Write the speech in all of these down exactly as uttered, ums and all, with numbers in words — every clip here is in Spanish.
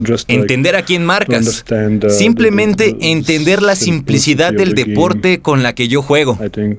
entender a quién marcas, simplemente entender la simplicidad del deporte con la que yo juego.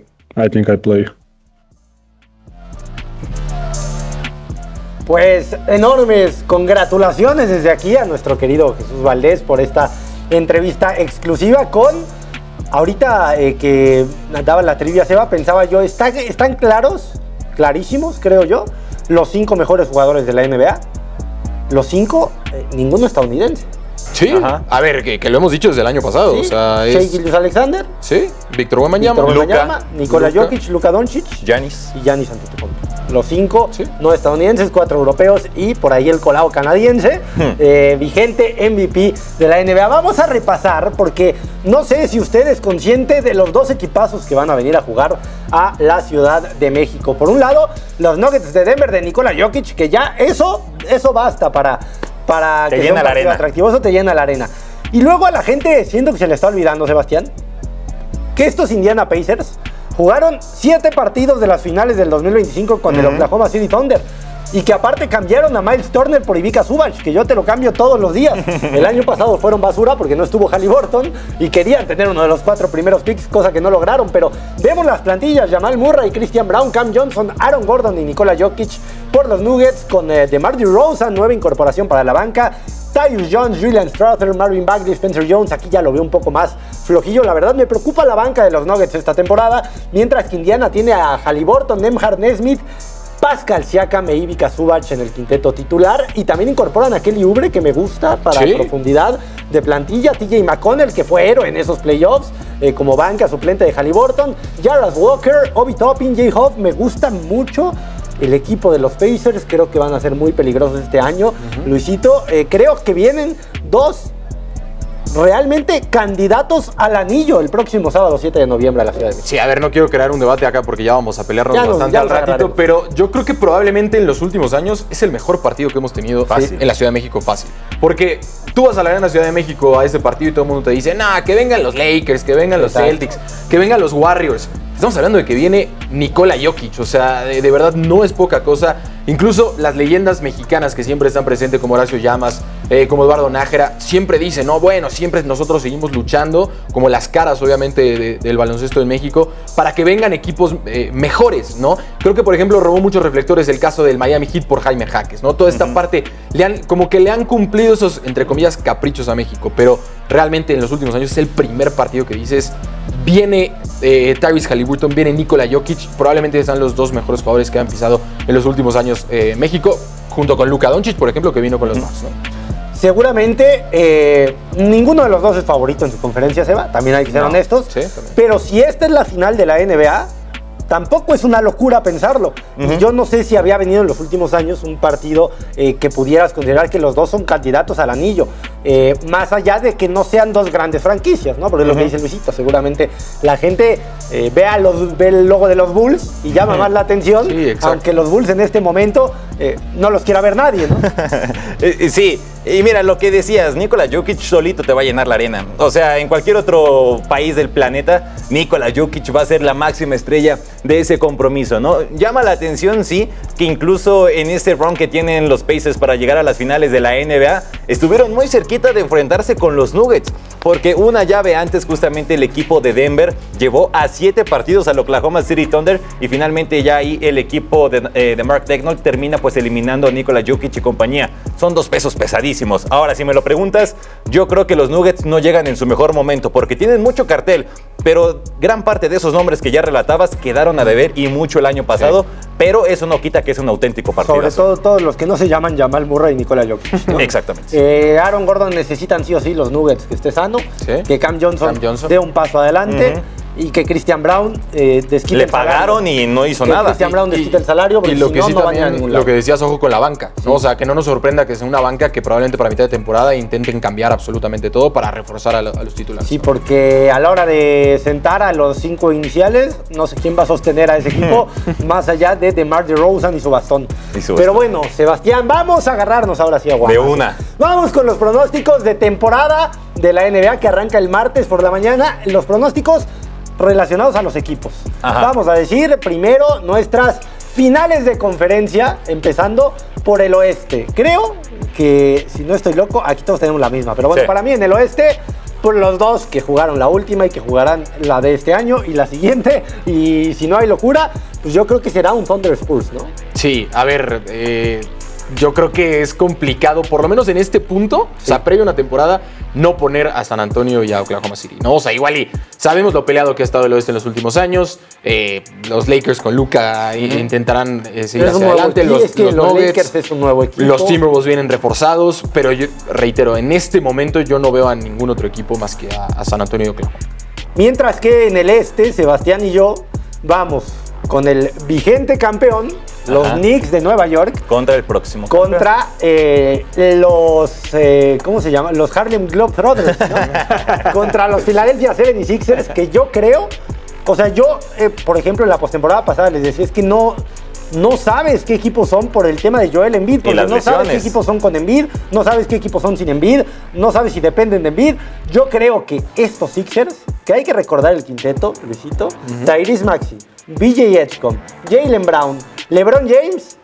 Pues enormes congratulaciones desde aquí a nuestro querido Jesús Valdés por esta entrevista exclusiva con... Ahorita eh, que daba la trivia, Seba, pensaba yo, ¿está, ¿están claros, clarísimos, creo yo, los cinco mejores jugadores de la N B A? Los cinco, eh, ninguno estadounidense. Sí, ajá. A ver, que, que lo hemos dicho desde el año pasado. ¿Sí? O sea, es... Shai Gilgeous-Alexander. Sí, Víctor Wembanyama, Luka, Nikola Luka. Jokic, Luka Doncic, Giannis y Giannis Antetokounmpo. Los cinco, sí. No estadounidenses, cuatro europeos y por ahí el colado canadiense, hmm. eh, vigente M V P de la N B A. Vamos a repasar porque no sé si usted es consciente de los dos equipazos que van a venir a jugar a la Ciudad de México. Por un lado, los Nuggets de Denver de Nikola Jokic, que ya eso, eso basta para... para te que llena sea un la arena. Atractivo, eso te llena la arena. Y luego a la gente, siento que se le está olvidando, Sebastián, que estos Indiana Pacers jugaron siete partidos de las finales del dos mil veinticinco con uh-huh. el Oklahoma City Thunder. Y que aparte cambiaron a Miles Turner por Ivica Zubac, que yo te lo cambio todos los días. El año pasado fueron basura porque no estuvo Haliburton y querían tener uno de los cuatro primeros picks, cosa que no lograron. Pero vemos las plantillas: Jamal Murray, Christian Brown, Cam Johnson, Aaron Gordon y Nikola Jokic por los Nuggets, con eh, DeMar DeRozan, nueva incorporación para la banca. Tyus Jones, Julian Strawther, Marvin Bagley, Spencer Jones. Aquí ya lo veo un poco más flojillo. La verdad me preocupa la banca de los Nuggets esta temporada. Mientras que Indiana tiene a Haliburton, Nemhard Nesmith, Pascal Siakam e Ivica Zubac en el quinteto titular. Y también incorporan a Kelly Oubre, que me gusta para ¿Sí? profundidad de plantilla. T J McConnell, que fue héroe en esos playoffs eh, como banca suplente de Haliburton. Jarrett Walker, Obi Toppin, Jay Hoff. Me gusta mucho el equipo de los Pacers. Creo que van a ser muy peligrosos este año. Uh-huh. Luisito, eh, creo que vienen dos realmente candidatos al anillo el próximo sábado siete de noviembre a la Ciudad de México. Sí, a ver, no quiero crear un debate acá porque ya vamos a pelearnos ya nos, bastante al ratito, pero yo creo que probablemente en los últimos años es el mejor partido que hemos tenido fácil. en la Ciudad de México fácil. Porque tú vas a la Arena Ciudad de México a ese partido y todo el mundo te dice, nah, que vengan los Lakers, que vengan los Exacto. Celtics, que vengan los Warriors. Estamos hablando de que viene Nikola Jokic, o sea, de, de verdad no es poca cosa. Incluso las leyendas mexicanas que siempre están presentes, como Horacio Llamas, eh, como Eduardo Nájera, siempre dicen, no, bueno, siempre nosotros seguimos luchando, como las caras, obviamente, de, del baloncesto en México, para que vengan equipos eh, mejores, ¿no? Creo que, por ejemplo, robó muchos reflectores el caso del Miami Heat por Jaime Jaques, ¿no? Toda esta uh-huh. parte, le han, como que le han cumplido esos, entre comillas, caprichos a México, pero realmente en los últimos años es el primer partido que dices, viene eh, Tyrese Haliburton, viene Nikola Jokic, probablemente están los dos mejores jugadores que han pisado en los últimos años eh, México, junto con Luka Doncic, por ejemplo, que vino con los Bucks, ¿no? Seguramente eh, ninguno de los dos es favorito en su conferencia, Seba, también hay que ser no. honestos, sí, pero si esta es la final de la N B A, tampoco es una locura pensarlo. Uh-huh. Yo no sé si había venido en los últimos años un partido eh, que pudieras considerar que los dos son candidatos al anillo. Eh, más allá de que no sean dos grandes franquicias, ¿no? Porque uh-huh. es lo que dice Luisito, seguramente la gente eh, ve, a los, ve el logo de los Bulls y llama uh-huh. más la atención, sí, aunque los Bulls en este momento eh, no los quiera ver nadie, ¿no? Sí, y mira, lo que decías, Nikola Jokic solito te va a llenar la arena. O sea, en cualquier otro país del planeta, Nikola Jokic va a ser la máxima estrella de ese compromiso, ¿no? Llama la atención, sí, que incluso en este run que tienen los Pacers para llegar a las finales de la N B A, estuvieron muy cerquita de enfrentarse con los Nuggets, porque una llave antes justamente el equipo de Denver llevó a siete partidos al Oklahoma City Thunder y finalmente ya ahí el equipo de, eh, de Mark Daigneault termina pues eliminando a Nikola Jokic y compañía. Son dos pesos pesadísimos. Ahora, si me lo preguntas, yo creo que los Nuggets no llegan en su mejor momento porque tienen mucho cartel, pero gran parte de esos nombres que ya relatabas quedaron a deber y mucho el año pasado, sí. pero eso no quita que es un auténtico partido. Sobre todo todos los que no se llaman Jamal Murray y Nikola Jokic, ¿no? Exactamente. Eh, Aaron Gordon necesitan sí o sí los Nuggets que esté sano, sí. que Cam Johnson, Cam Johnson dé un paso adelante. Uh-huh. Y que Christian Brown eh, desquite Le el salario. pagaron y no hizo que nada. Christian Brown desquite el salario porque y lo si que no, sí no van a ningún lado. Lo que decías, ojo con la banca, ¿no? Sí. O sea, que no nos sorprenda que sea una banca que probablemente para mitad de temporada intenten cambiar absolutamente todo para reforzar a, lo, a los titulares. Sí, porque a la hora de sentar a los cinco iniciales, no sé quién va a sostener a ese equipo más allá de DeMar DeRozan y su bastón. Y su Pero bastón. Bueno, Sebastián, vamos a agarrarnos ahora sí a Guamas. De una. Vamos con los pronósticos de temporada de la N B A que arranca el martes por la mañana. Los pronósticos relacionados a los equipos. Ajá. Vamos a decir primero nuestras finales de conferencia, empezando por el oeste. Creo que, si no estoy loco, aquí todos tenemos la misma. Pero bueno, sí. Para mí en el oeste, por los dos que jugaron la última y que jugarán la de este año y la siguiente. Y si no hay locura, pues yo creo que será un Thunder Spurs, ¿no? Sí, a ver, eh, yo creo que es complicado, por lo menos en este punto, sí. O sea, previo a una temporada, no poner a San Antonio y a Oklahoma City, ¿no? O sea, igual y sabemos lo peleado que ha estado el oeste en los últimos años. Eh, los Lakers con Luka uh-huh. intentarán eh, seguir hacia adelante. Los, es que los, los Nuggets, Lakers es un nuevo equipo. Los Timberwolves vienen reforzados, pero yo reitero, en este momento yo no veo a ningún otro equipo más que a, a San Antonio y Oklahoma. Mientras que en el este, Sebastián y yo vamos con el vigente campeón, los Ajá. Knicks de Nueva York. Contra el próximo. Contra eh, los, eh, ¿cómo se llama? Los Harlem Globetrotters, ¿no? Contra los Philadelphia setenta y seis ers, que yo creo, o sea, yo, eh, por ejemplo, en la postemporada pasada les decía, es que no... No sabes qué equipos son por el tema de Joel Embiid, porque no lesiones. Sabes qué equipos son con Embiid, no sabes qué equipos son sin Embiid, no sabes si dependen de Embiid. Yo creo que estos Sixers, que hay que recordar el quinteto, Luisito, uh-huh. Tyrese Maxey, B J Edgecombe, Jaylen Brown, LeBron James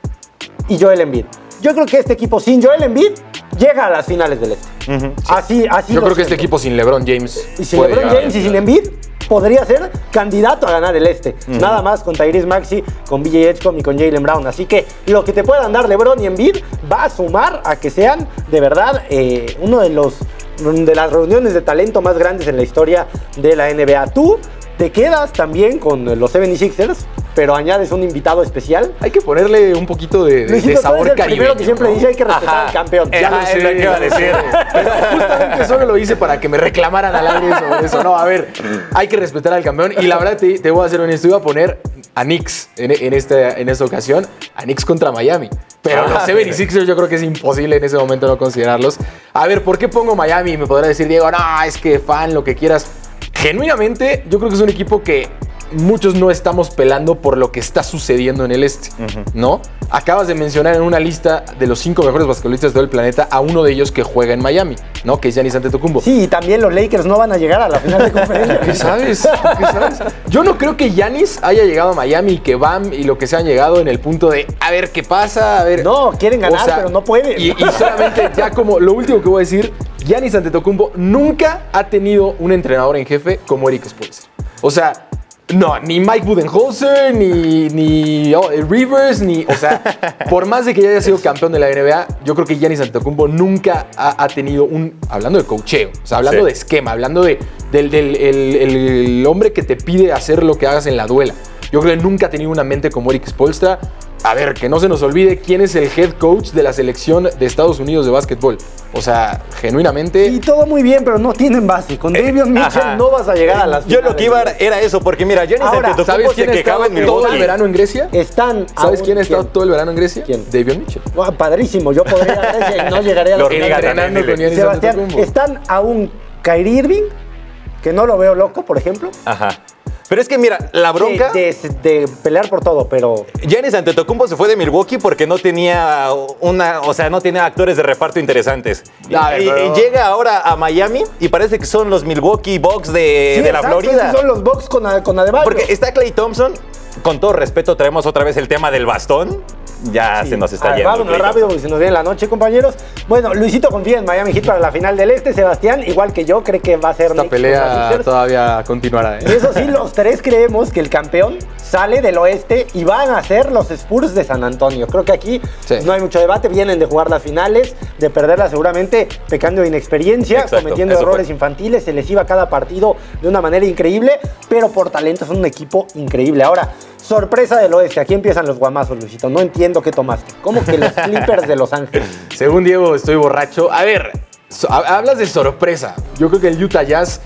y Joel Embiid. Yo creo que este equipo sin Joel Embiid llega a las finales del este. Uh-huh. Así, así. Yo creo siento. que este equipo sin LeBron James. Y sin LeBron James y sin Embiid podría ser candidato a ganar el este. Uh-huh. Nada más con Tyrese Maxey, con B J Edgecombe y con Jaylen Brown. Así que lo que te puedan dar LeBron y Embiid va a sumar a que sean de verdad eh, uno de los de las reuniones de talento más grandes en la historia de la N B A. Tú te quedas también con los setenta y seis ers, pero añades un invitado especial. Hay que ponerle un poquito de, de, Luisito, de sabor caribeño. Primero que siempre ¿no? dice hay que respetar Ajá. al campeón. Ya lo sé, es lo que iba a decir. Pero justamente solo lo hice para que me reclamaran al aire sobre eso. No, a ver, hay que respetar al campeón. Y la verdad te, te voy a hacer honesto, iba a poner a Knicks en, en, este, en esta ocasión, a Knicks contra Miami. Pero ah, los setenta y seis ers yo creo que es imposible en ese momento no considerarlos. A ver, ¿por qué pongo Miami? Me podrá decir, Diego, no, es que fan, lo que quieras. Genuinamente, yo creo que es un equipo que muchos no estamos pelando por lo que está sucediendo en el este, uh-huh. ¿no? Acabas de mencionar en una lista de los cinco mejores basquetbolistas de todo el planeta a uno de ellos que juega en Miami, ¿no? Que es Giannis Antetokounmpo. Sí, y también los Lakers no van a llegar a la final de conferencia. ¿Qué sabes? ¿Qué sabes? Yo no creo que Giannis haya llegado a Miami y que Bam y lo que se han llegado en el punto de a ver qué pasa, a ver... No, quieren ganar, o sea, pero no pueden. Y, y solamente ya como lo último que voy a decir, Giannis Antetokounmpo nunca ha tenido un entrenador en jefe como Erik Spoelstra. O sea... No, ni Mike Budenholzer, ni, ni oh, Rivers, ni... O sea, por más de que ya haya sido campeón de la N B A, yo creo que Giannis Antetokounmpo nunca ha, ha tenido un... Hablando de coacheo, o sea, hablando sí. de esquema, hablando de, del, del el, el hombre que te pide hacer lo que hagas en la duela. Yo creo que nunca ha tenido una mente como Erik Spoelstra. A ver, que no se nos olvide quién es el head coach de la selección de Estados Unidos de básquetbol. O sea, genuinamente... Y todo muy bien, pero no tienen base. Con eh, Davion Mitchell ajá. no vas a llegar a las Yo lo que iba era eso, porque mira, Giannis Antetokounmpo se quejaba en Milwaukee. ¿Todo el verano en Grecia? Están ¿Sabes quién ha estado todo el verano en Grecia? ¿Quién? Davion Mitchell. Bueno, padrísimo, yo podría ir a Grecia y no llegaré a la final. Entrenando con Giannis Sebastián, están a un Kyrie Irving, que no lo veo loco, por ejemplo. Ajá. Pero es que mira, la bronca... De, de, de pelear por todo, pero... Giannis Antetokounmpo se fue de Milwaukee porque no tenía una... O sea, no tenía actores de reparto interesantes. No, y, pero... y llega ahora a Miami y parece que son los Milwaukee Bucks de, sí, de la exacto, Florida. Son los Bucks con, con Adebayo. Porque está Klay Thompson. Con todo respeto, traemos otra vez el tema del bastón. Ya sí. se nos está ver, yendo. Vámonos rápido porque se nos viene la noche, compañeros. Bueno, Luisito confía en Miami Heat para la final del este. Sebastián, igual que yo, cree que va a ser... Esta pelea todavía continuará. ¿eh? Y eso sí, los tres creemos que el campeón sale del oeste y van a ser los Spurs de San Antonio. Creo que aquí sí. no hay mucho debate. Vienen de jugar las finales, de perderlas seguramente pecando de inexperiencia, Exacto, cometiendo errores fue. infantiles. Se les iba cada partido de una manera increíble, pero por talento son un equipo increíble. Ahora, sorpresa del oeste. Aquí empiezan los guamazos, Luisito. No entiendo qué tomaste. ¿Cómo que los Clippers de Los Ángeles? Según Diego, estoy borracho. A ver, so, hablas de sorpresa. Yo creo que el Utah Jazz,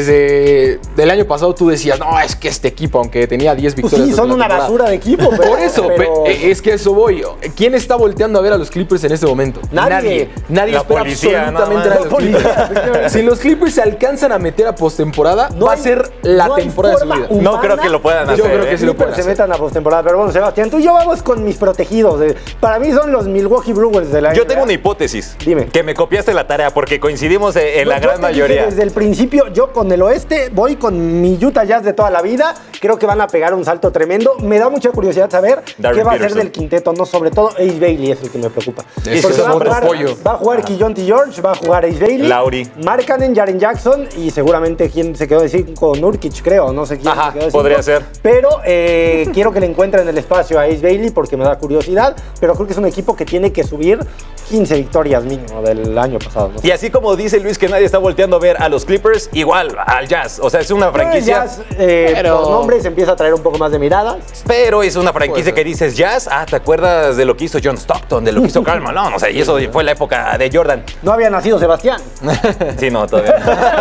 desde el año pasado, tú decías, no, es que este equipo, aunque tenía diez victorias... Pues sí, son una temporada. basura de equipo. Pero, Por eso, pero... es que eso voy. ¿Quién está volteando a ver a los Clippers en este momento? Nadie. Nadie, Nadie la espera policía, absolutamente nada de los Clippers. Si los Clippers se alcanzan a meter a postemporada, no va hay, a ser la no temporada de su vida. Humana. No creo que lo puedan hacer. Yo creo que ¿eh? sí lo pueden se hacer. metan a postemporada. Pero bueno, Sebastián, tú y yo vamos con mis protegidos. Para mí son los Milwaukee Brewers de la Yo N B A. tengo una hipótesis. Dime. Que me copiaste la tarea porque coincidimos en no, la gran te mayoría. Dije desde el principio, yo con el oeste, voy con mi Utah Jazz de toda la vida. Creo que van a pegar un salto tremendo. Me da mucha curiosidad saber Darren qué va Peterson. a hacer del quinteto, no, sobre todo Ace Bailey es el que me preocupa. Eso Porque es va, a otro jugar, pollo. va a jugar Keontae George, va a jugar Ace Bailey, Lauri. Markkanen, Jaren Jackson y seguramente quién se quedó de cinco, Nurkic, creo, no sé quién Ajá, se quedó de podría cinco. ser. Pero eh, quiero que le encuentren el espacio a Ace Bailey porque me da curiosidad, pero creo que es un equipo que tiene que subir quince victorias mínimo del año pasado. ¿no? Y así como dice Luis que nadie está volteando a ver a los Clippers, igual al Jazz. O sea, es una franquicia. Jazz, eh, Pero- por nombre se empieza a traer un poco más de miradas. Pero es una franquicia Puede que dices Jazz. Ah, ¿te acuerdas de lo que hizo John Stockton? De lo que hizo Karl Malone. O sea, y eso fue la época de Jordan. No había nacido Sebastián. Sí, no, todavía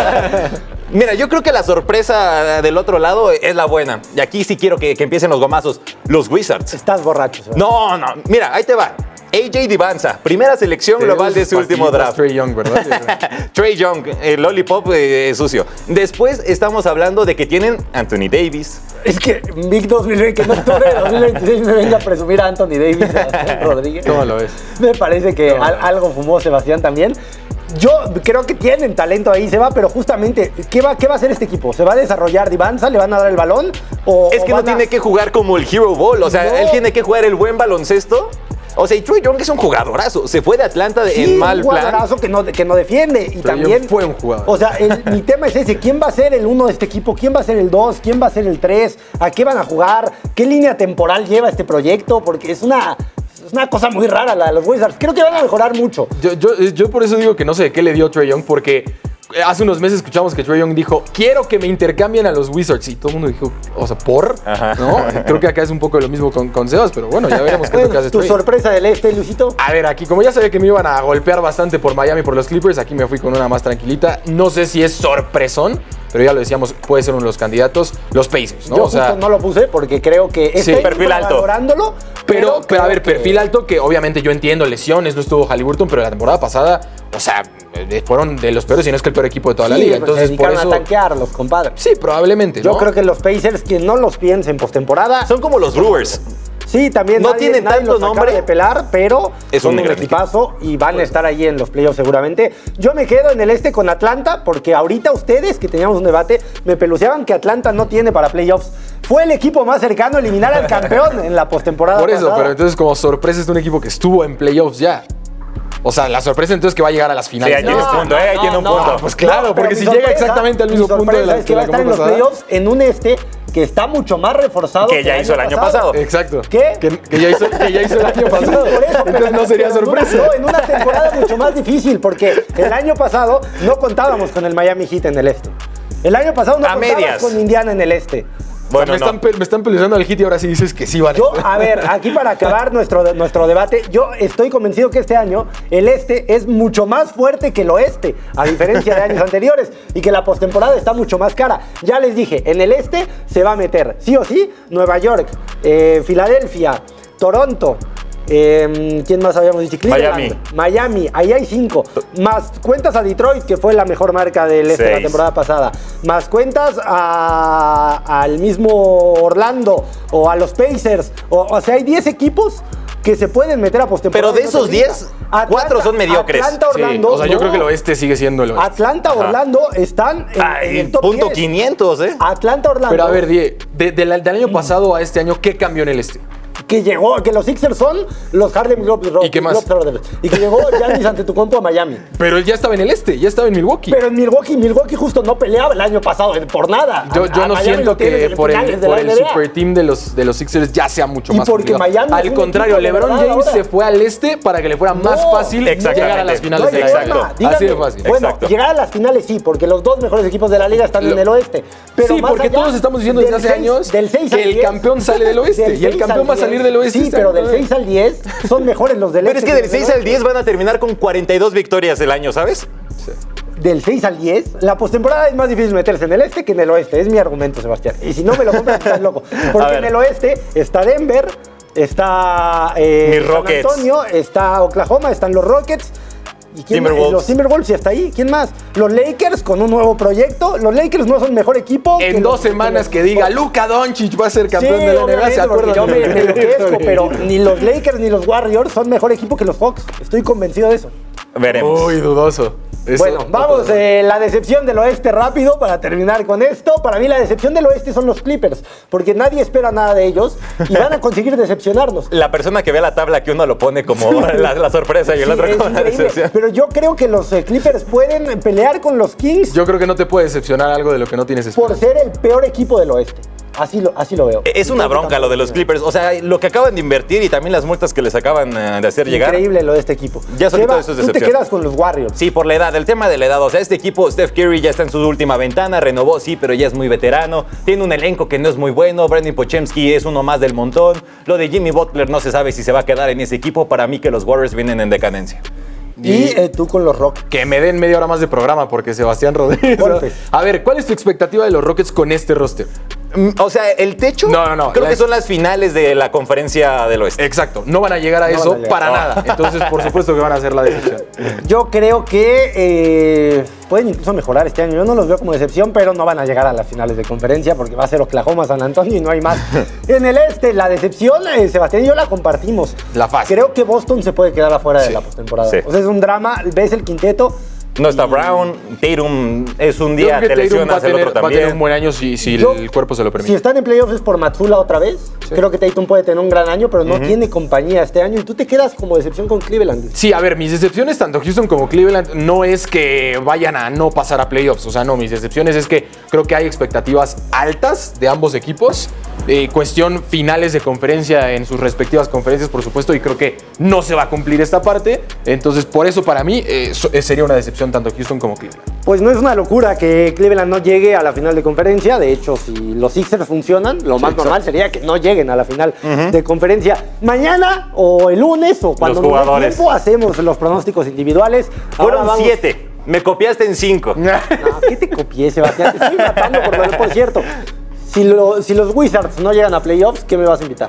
no. Mira, yo creo que la sorpresa del otro lado es la buena. Y aquí sí quiero que, que empiecen los gomazos. Los Wizards. Estás borracho, Sebastián. No, no. Mira, ahí te va. A J Divanza, primera selección global de su último draft. Trae Young, ¿verdad? Trae Young, el lollipop eh, sucio. Después estamos hablando de que tienen Anthony Davis. Es que Big dos mil veinte, que en octubre de dos mil veintiséis me venga a presumir a Anthony Davis, a Sebastián Rodríguez. ¿Cómo lo ves? Me parece que al- algo fumó Sebastián también. Yo creo que tienen talento ahí, se va, pero justamente, ¿qué va, ¿qué va a hacer este equipo? ¿Se va a desarrollar Divanza? ¿Le van a dar el balón? O, Es que o no van a- tiene que jugar como el Hero Ball. O sea, No. él tiene que jugar el buen baloncesto. O sea, y Trae Young es un jugadorazo. Se fue de Atlanta de- Sí, en mal un plan. jugadorazo que no, que no defiende. Y Trae también Young fue un jugador. O sea, el- mi tema es ese. ¿Quién va a ser el uno de este equipo? ¿Quién va a ser el dos? ¿Quién va a ser el tres? ¿A qué van a jugar? ¿Qué línea temporal lleva este proyecto? Porque es una, es una cosa muy rara la de los Wizards. Creo que van a mejorar mucho. Yo, yo, yo por eso digo que no sé qué le dio Trae Young, porque hace unos meses escuchamos que Trae Young dijo, quiero que me intercambien a los Wizards. Y todo el mundo dijo, o sea, ¿por? Ajá. ¿No? Creo que acá es un poco lo mismo con, con Sebas, pero bueno, ya veremos qué es lo que Bueno, hace tu Trae. sorpresa del este, Luisito. A ver, aquí como ya sabía que me iban a golpear bastante por Miami, por los Clippers, aquí me fui con una más tranquilita. No sé si es sorpresón, pero ya lo decíamos, puede ser uno de los candidatos, los Pacers, ¿no? Yo O sea, justo no lo puse porque creo que Sí, está perfil alto. valorándolo. Pero, pero a ver, creo que- perfil alto que obviamente yo entiendo, lesiones, no estuvo Haliburton, pero la temporada pasada, o sea, eh, fueron de los peores, y no es que el peor equipo de toda la Sí, liga. pues, Entonces, se por dedicaron eso. a tanquear los compadres. Sí, probablemente, Yo ¿no? creo que los Pacers, quien no los piense en postemporada, Son como los Brewers. sí, también No nadie, tienen nadie tanto los acaba nombre. de pelar, pero Es son un un gran equipazo y van a estar ahí en los playoffs seguramente. Yo me quedo en el este con Atlanta porque ahorita ustedes, que teníamos un debate, me peluceaban que Atlanta no tiene para playoffs. Fue el equipo más cercano a eliminar al campeón en la postemporada Por eso, pasada. pero entonces como sorpresa es un equipo que estuvo en playoffs ya. O sea, la sorpresa entonces es que va a llegar a las Sí, finales. ahí tienes No, punto, ¿eh? Ahí no, tiene un no, punto. pues claro, No, porque pero si mi llega sorpresa- exactamente al mi mismo punto de sorpresa la, es que de va a la estar en Copa los pasada. playoffs en un este que está mucho más reforzado Que ya hizo el año pasado. Exacto. ¿Qué? Que, que ya hizo, que ya hizo el año Sí, pasado. por eso, pero- Entonces no sería pero en una- sorpresa. no, en una temporada mucho más difícil, porque el año pasado no contábamos con el Miami Heat en el este. El año pasado no A contábamos medias. con Indiana en el este. Bueno, me, no. están, pe- me están peleando al hit y ahora sí dices que sí van a Yo, a ver, aquí para acabar nuestro, nuestro debate, yo estoy convencido que este año el este es mucho más fuerte que el oeste, a diferencia de años anteriores, y que la postemporada está mucho más cara. Ya les dije, en el este se va a meter, sí o sí, Nueva York, eh, Filadelfia, Toronto. eh, ¿Quién más habíamos dicho? Cleveland, Miami. Miami, ahí hay cinco. Más cuentas a Detroit, que fue la mejor marca del este de la Seis. temporada pasada. Más cuentas a- al mismo Orlando o a los Pacers. O, o sea, hay diez equipos que se pueden meter a postemporada. Pero de esos diez, cuatro son mediocres. Atlanta, Sí, Orlando. o sea, yo no. creo que el oeste sigue siendo el oeste. Atlanta, Orlando están en, en Ay, el top punto diez. quinientos, ¿eh? Atlanta, Orlando. Pero a ver, Die, de- de la- del año pasado a este año, ¿qué cambió en el este? Que llegó, que los Sixers son los Harlem Globetrotters. ¿Y qué más? Globetrotters. Y que llegó Giannis Antetokounmpo a Miami. Pero él ya estaba en el este, ya estaba en Milwaukee. Pero en Milwaukee, Milwaukee justo no peleaba el año pasado eh, por nada. Yo, A- yo a no Miami siento lo tienes que en por el, finales de por la el N B A. super team de los, de los Sixers ya sea mucho Y más porque complicado. Miami es Al un contrario, equipo de LeBron verdad James ahora. se fue al este para que le fuera más No, fácil exactamente. llegar a las finales No de hay la Exacto. forma. N B A. Díganme, Así de fácil. Bueno, Exacto. llegar a las finales sí, porque los dos mejores equipos de la liga están Lo- en el oeste. Pero Sí, más porque allá, todos estamos diciendo desde del hace seis- años del seis que al el diez, campeón sale del oeste del y el seis campeón al va a salir diez. del oeste Sí, este pero año. del seis al diez son mejores los del Pero es este que que del los seis del al diez van a terminar con cuarenta y dos victorias el año, ¿sabes? Del seis al diez, la postemporada es más difícil meterse en el este que en el oeste. Es mi argumento, Sebastián. Y si no me lo compras, estás loco. A Porque ver. en el oeste está Denver, está eh, Mis San Rockets. Antonio, está Oklahoma, están los Rockets. ¿Y quién más? Timberwolves. Los Timberwolves y hasta ahí. ¿Quién más? Los Lakers con un nuevo proyecto. Los Lakers no son mejor equipo. En que dos los- semanas los- que diga Luka Doncic va a ser campeón Sí, de la N B A, ¿se obviamente, porque acuerdan? yo me, me enloquezco, pero ni los Lakers ni los Warriors son mejor equipo que los Hawks. Estoy convencido de eso. Veremos. Uy, dudoso. Eso, bueno, vamos, eh, la decepción del oeste rápido para terminar con esto. Para mí la decepción del oeste son los Clippers, porque nadie espera nada de ellos y van a conseguir decepcionarnos. La persona que ve la tabla que uno lo pone como la, la sorpresa y el sí, otro como la decepción. Pero yo creo que los eh, Clippers pueden pelear con los Kings. Yo creo que no te puede decepcionar algo de lo que no tienes esperanza. Por ser el peor equipo del oeste. Así lo, así lo veo. Es una bronca lo de los Clippers. O sea, lo que acaban de invertir y también las multas que les acaban de hacer llegar. Increíble lo de este equipo. Ya solito eso es decepción. Tú te quedas con los Warriors. Sí, por la edad. El tema de la edad. O sea, este equipo, Steph Curry ya está en su última ventana. Renovó, sí, pero ya es muy veterano. Tiene un elenco que no es muy bueno. Brandon Pochemski es uno más del montón. Lo de Jimmy Butler no se sabe si se va a quedar en ese equipo. Para mí que los Warriors vienen en decadencia. Y, y eh, tú con los Rockets. Que me den media hora más de programa porque Sebastián Rodríguez. A ver, ¿cuál es tu expectativa de los Rockets con este roster? O sea, el techo. No, no, no. Creo que es... son las finales de la conferencia del oeste. Exacto. No van a llegar a no eso llegar. para no. nada. Entonces, por supuesto que van a ser la decepción. Yo creo que eh, pueden incluso mejorar este año. Yo no los veo como decepción, pero no van a llegar a las finales de conferencia porque va a ser Oklahoma, San Antonio y no hay más. En el este, la decepción, eh, Sebastián y yo la compartimos. La fase. Creo que Boston se puede quedar afuera sí. de la postemporada. Sí. O sea, es un drama. Ves el quinteto. No está Brown, Tatum es un día, te lesionas, el otro también. Va a tener un buen año si, si Yo, el cuerpo se lo permite. Si están en playoffs es por Matsula otra vez. Sí. Creo que Tatum puede tener un gran año, pero no uh-huh. tiene compañía este año. Y tú te quedas como decepción con Cleveland. Sí, a ver, mis decepciones, tanto Houston como Cleveland, no es que vayan a no pasar a playoffs. O sea, no, mis decepciones es que creo que hay expectativas altas de ambos equipos. Eh, cuestión finales de conferencia en sus respectivas conferencias, por supuesto, y creo que no se va a cumplir esta parte. Entonces, por eso para mí eh, sería una decepción tanto Houston como Cleveland. Pues no es una locura que Cleveland no llegue a la final de conferencia. De hecho, si los Sixers funcionan, lo sí, más exacto. normal sería que no lleguen a la final uh-huh. de conferencia. Mañana o el lunes o cuando nos dé tiempo hacemos los pronósticos individuales. Fueron vamos... siete. Me copiaste en cinco. No, ¿qué te copié, Sebastián? Te estoy matando, por, por cierto. Si, lo, si los Wizards no llegan a playoffs, ¿qué me vas a invitar?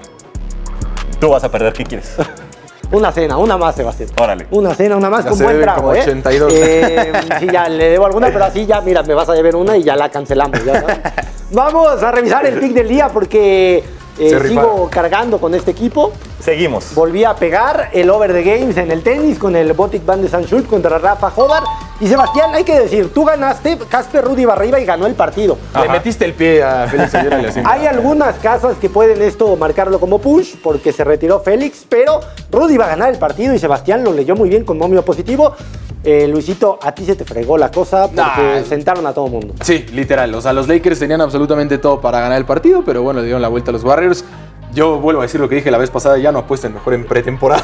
Tú vas a perder, ¿qué quieres? Una cena, una más, Sebastián. Órale. Una cena, una más, ya con buen trago, ¿eh? ochenta y dos. Eh, sí, ya le debo alguna, pero así ya, mira, me vas a deber una y ya la cancelamos. ¿Ya sabes? Vamos a revisar el pick del día porque eh, sigo cargando con este equipo. Seguimos. Volví a pegar el over the games en el tenis con el Botic Van de Sanschult contra Rafa Hodar. Y Sebastián, hay que decir, tú ganaste, Casper Ruud iba arriba y ganó el partido. Ajá. Le metiste el pie a Félix Aguirre. Hay algunas casas que pueden esto marcarlo como push porque se retiró Félix, pero Ruud iba a ganar el partido y Sebastián lo leyó muy bien con momio positivo. Eh, Luisito, a ti se te fregó la cosa porque nah. sentaron a todo mundo. Sí, literal. O sea, los Lakers tenían absolutamente todo para ganar el partido, pero bueno, le dieron la vuelta a los Warriors. Yo vuelvo a decir lo que dije la vez pasada, ya no apuesten mejor en pretemporada.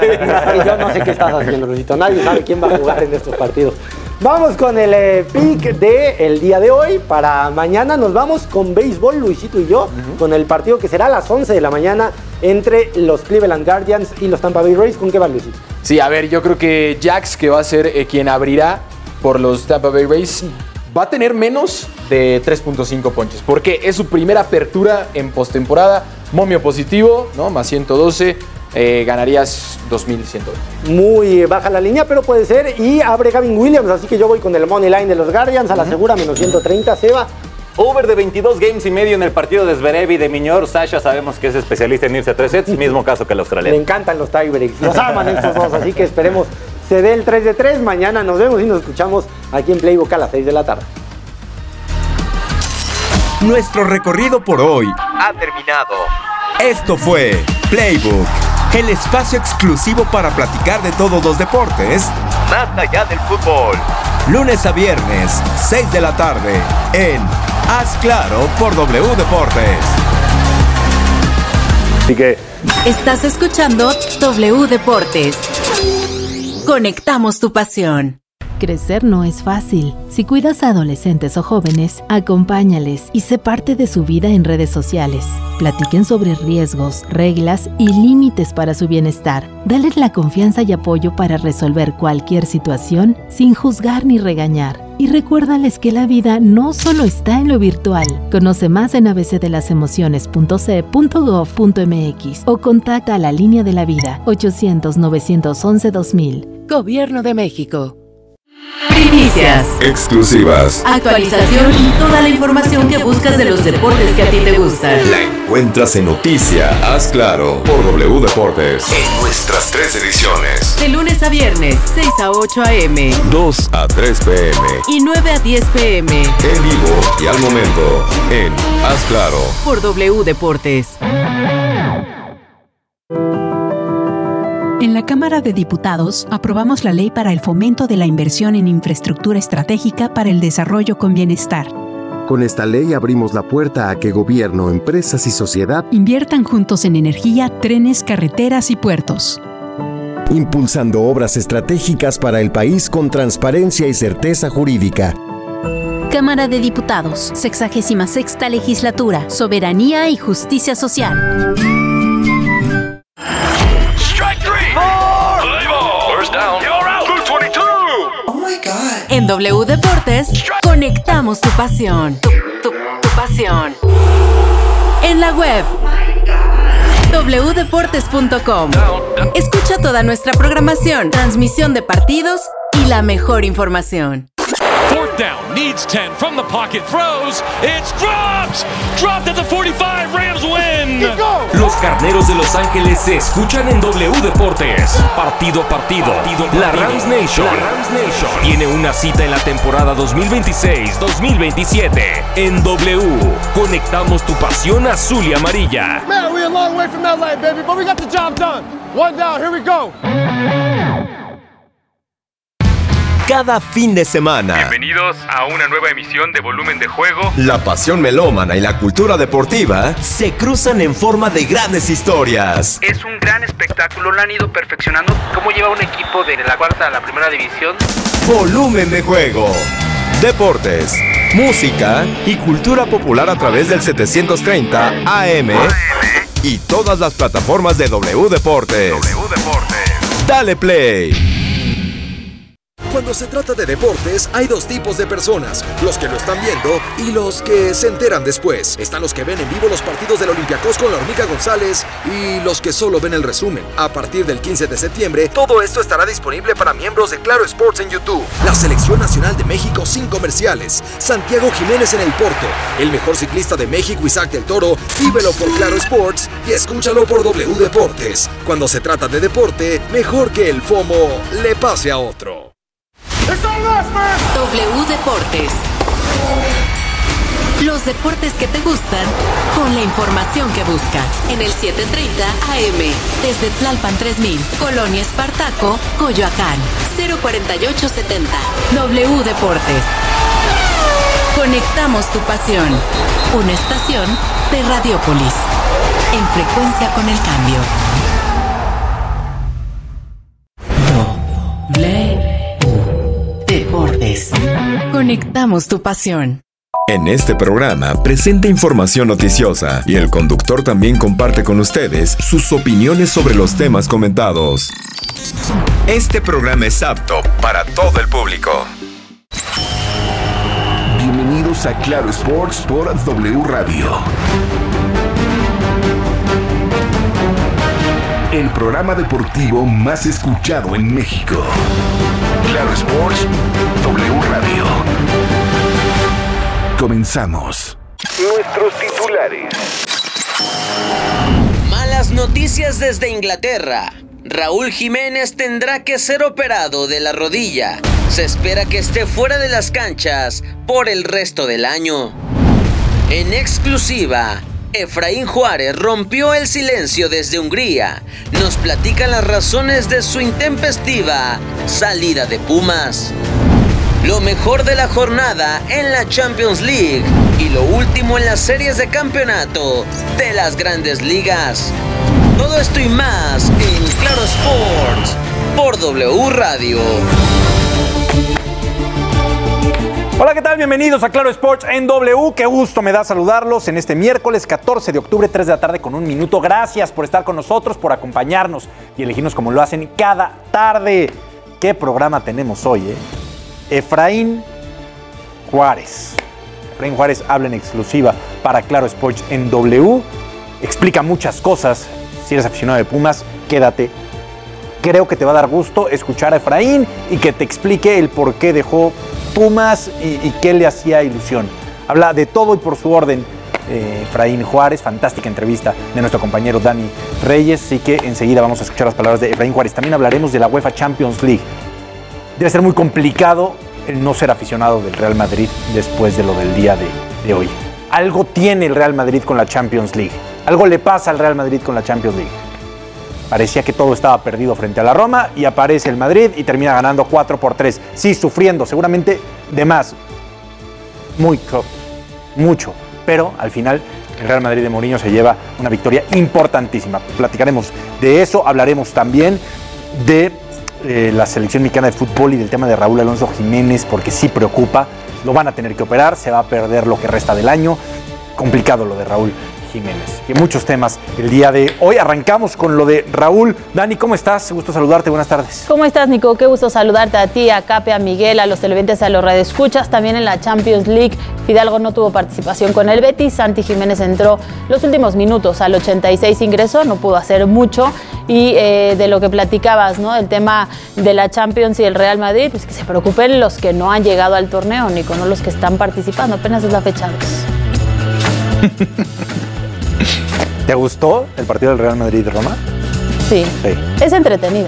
Yo no sé qué estás haciendo, Luisito. Nadie sabe quién va a jugar en estos partidos. Vamos con el eh, pick del día de hoy. Para mañana nos vamos con béisbol, Luisito y yo, uh-huh. con el partido que será a las once de la mañana entre los Cleveland Guardians y los Tampa Bay Rays. ¿Con qué va, Luisito? Sí, a ver, yo creo que Jax, que va a ser eh, quien abrirá por los Tampa Bay Rays, va a tener menos de tres punto cinco ponches, porque es su primera apertura en postemporada. Momio positivo, ¿no? Más ciento doce, eh, ganarías dos mil ciento veinte. Muy baja la línea, pero puede ser. Y abre Gavin Williams, así que yo voy con el money line de los Guardians a la segura, menos ciento treinta. Seba. Over de veintidós games y medio en el partido de Zverev y de Miñor. Sasha sabemos que es especialista en irse a tres sets, mismo caso que el australiano. Le encantan los tiebreaks, los aman estos dos, así que esperemos se dé el tres de tres. Mañana nos vemos y nos escuchamos aquí en Playbook a las seis de la tarde. Nuestro recorrido por hoy ha terminado. Esto fue Playbook, el espacio exclusivo para platicar de todos los deportes, más allá del fútbol. Lunes a viernes, seis de la tarde, en Haz Claro por W Deportes. Así que... Estás escuchando W Deportes. Conectamos tu pasión. Crecer no es fácil. Si cuidas a adolescentes o jóvenes, acompáñales y sé parte de su vida en redes sociales. Platiquen sobre riesgos, reglas y límites para su bienestar. Dale la confianza y apoyo para resolver cualquier situación sin juzgar ni regañar. Y recuérdales que la vida no solo está en lo virtual. Conoce más en a b c de las emociones punto c e punto gov punto m x o contacta a la línea de la vida ochocientos, novecientos once, dos mil. Gobierno de México. Primicia. Noticias. Exclusivas. Actualización y toda la información que buscas de los deportes que a ti te gustan. La encuentras en Noticia, Haz Claro, por W Deportes. En nuestras tres ediciones. De lunes a viernes, seis a ocho a eme. dos a tres pe eme. Y nueve a diez pe eme. En vivo y al momento, en Haz Claro. Por W Deportes. En la Cámara de Diputados aprobamos la ley para el fomento de la inversión en infraestructura estratégica para el desarrollo con bienestar. Con esta ley abrimos la puerta a que gobierno, empresas y sociedad inviertan juntos en energía, trenes, carreteras y puertos. Impulsando obras estratégicas para el país con transparencia y certeza jurídica. Cámara de Diputados, sexagésima sexta Legislatura, Soberanía y Justicia Social. En W Deportes, conectamos tu pasión. Tu, tu, tu pasión. En la web, doble u deportes punto com. Escucha toda nuestra programación, transmisión de partidos y la mejor información. Fourth down, needs ten from the pocket, throws, it's dropped! Dropped at the forty-five, Rams win! Los Carneros de Los Ángeles se escuchan en W Deportes. Partido a partido, partido, partido. La Rams Nation, la Rams Nation tiene una cita en la temporada dos mil veintiséis dos mil veintisiete. En W, conectamos tu pasión azul y amarilla. Man, we're a long way from that line, baby, but we got the job done. One down, here we go. Cada fin de semana. Bienvenidos a una nueva emisión de Volumen de Juego. La pasión melómana y la cultura deportiva se cruzan en forma de grandes historias. Es un gran espectáculo, lo han ido perfeccionando. ¿Cómo lleva un equipo de la cuarta a la primera división? Volumen de Juego. Deportes, música y cultura popular a través del setecientos treinta A M y todas las plataformas de W Deportes. W Deportes. Dale play. Cuando se trata de deportes, hay dos tipos de personas, los que lo están viendo y los que se enteran después. Están los que ven en vivo los partidos del Olympiacos con la Hormiga González y los que solo ven el resumen. A partir del quince de septiembre, todo esto estará disponible para miembros de Claro Sports en YouTube. La Selección Nacional de México sin comerciales. Santiago Jiménez en el Porto. El mejor ciclista de México, Isaac del Toro. Vívelo por Claro Sports y escúchalo por W Deportes. Cuando se trata de deporte, mejor que el FOMO le pase a otro. W Deportes. Los deportes que te gustan con la información que buscas. En el setecientos treinta A M. Desde Tlalpan tres mil. Colonia Espartaco, Coyoacán. cero cuarenta y ocho setenta. W Deportes. Conectamos tu pasión. Una estación de Radiópolis. En frecuencia con el cambio. W Deportes. Conectamos tu pasión. En este programa presenta información noticiosa y el conductor también comparte con ustedes sus opiniones sobre los temas comentados. Este programa es apto para todo el público. Bienvenidos a Claro Sports por W Radio. El programa deportivo más escuchado en México. Claro Sports, W Radio. Comenzamos. Nuestros titulares. Malas noticias desde Inglaterra. Raúl Jiménez tendrá que ser operado de la rodilla. Se espera que esté fuera de las canchas por el resto del año. En exclusiva, Efraín Juárez rompió el silencio desde Hungría. Nos platican las razones de su intempestiva salida de Pumas. Lo mejor de la jornada en la Champions League y lo último en las series de campeonato de las grandes ligas. Todo esto y más en Claro Sports por W Radio. Hola, ¿qué tal? Bienvenidos a Claro Sports en W. Qué gusto me da saludarlos en este miércoles catorce de octubre, tres de la tarde con un minuto. Gracias por estar con nosotros, por acompañarnos y elegirnos como lo hacen cada tarde. ¿Qué programa tenemos hoy, eh? Efraín Juárez. Efraín Juárez habla en exclusiva para Claro Sports en W. Explica muchas cosas. Si eres aficionado de Pumas, quédate. Creo que te va a dar gusto escuchar a Efraín y que te explique el por qué dejó Pumas y, y qué le hacía ilusión. Habla de todo y por su orden. Eh, Efraín Juárez, fantástica entrevista de nuestro compañero Dani Reyes, así que enseguida vamos a escuchar las palabras de Efraín Juárez. También hablaremos de la UEFA Champions League. Debe ser muy complicado el no ser aficionado del Real Madrid después de lo del día de, de hoy. Algo tiene el Real Madrid con la Champions League. Algo le pasa al Real Madrid con la Champions League. Parecía que todo estaba perdido frente a la Roma y aparece el Madrid y termina ganando cuatro por tres. Sí, sufriendo, seguramente de más. Muy, mucho. Pero al final el Real Madrid de Mourinho se lleva una victoria importantísima. Platicaremos de eso, hablaremos también de eh, la selección mexicana de fútbol y del tema de Raúl Alonso Jiménez, porque sí preocupa. Lo van a tener que operar, se va a perder lo que resta del año. Complicado lo de Raúl Jiménez. Y muchos temas el día de hoy. Arrancamos con lo de Raúl. Dani, ¿cómo estás? Gusto saludarte. Buenas tardes. ¿Cómo estás, Nico? Qué gusto saludarte a ti, a Cape, a Miguel, a los televidentes, a los radioescuchas. También en la Champions League, Fidalgo no tuvo participación con el Betis. Santi Jiménez entró los últimos minutos. Al ochenta y seis ingresó, no pudo hacer mucho. Y eh, de lo que platicabas, ¿no? El tema de la Champions y el Real Madrid, pues que se preocupen los que no han llegado al torneo, Nico, no los que están participando. Apenas es la fecha dos. ¿Te gustó el partido del Real Madrid-Roma? Sí. sí, es entretenido.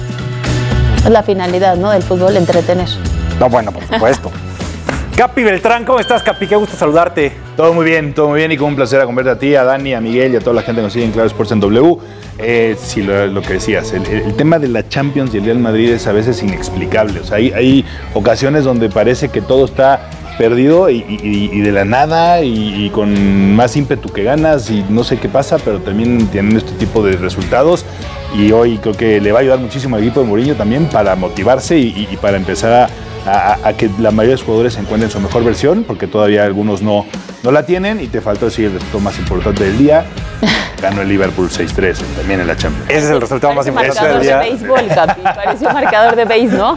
Es la finalidad, ¿no?, del fútbol, entretener. No, bueno, por supuesto. Capi Beltrán, ¿cómo estás, Capi? Qué gusto saludarte. Todo muy bien, todo muy bien y con un placer acompañarte a ti, a Dani, a Miguel y a toda la gente que nos sigue en Claro Sports en W. Eh, sí, lo, lo que decías, el, el tema de la Champions y el Real Madrid es a veces inexplicable. O sea, hay, hay ocasiones donde parece que todo está perdido y, y, y de la nada y, y con más ímpetu que ganas y no sé qué pasa, pero también tienen este tipo de resultados y hoy creo que le va a ayudar muchísimo al equipo de Mourinho también para motivarse y, y para empezar a, a, a que la mayoría de los jugadores encuentren su mejor versión, porque todavía algunos no, no la tienen y te faltó decir el resultado más importante del día. Ganó el Liverpool seis tres también en la Champions. Ese es el resultado Parece más importante del día. Marcador de béisbol, Capi. Parece un marcador de béis, ¿no?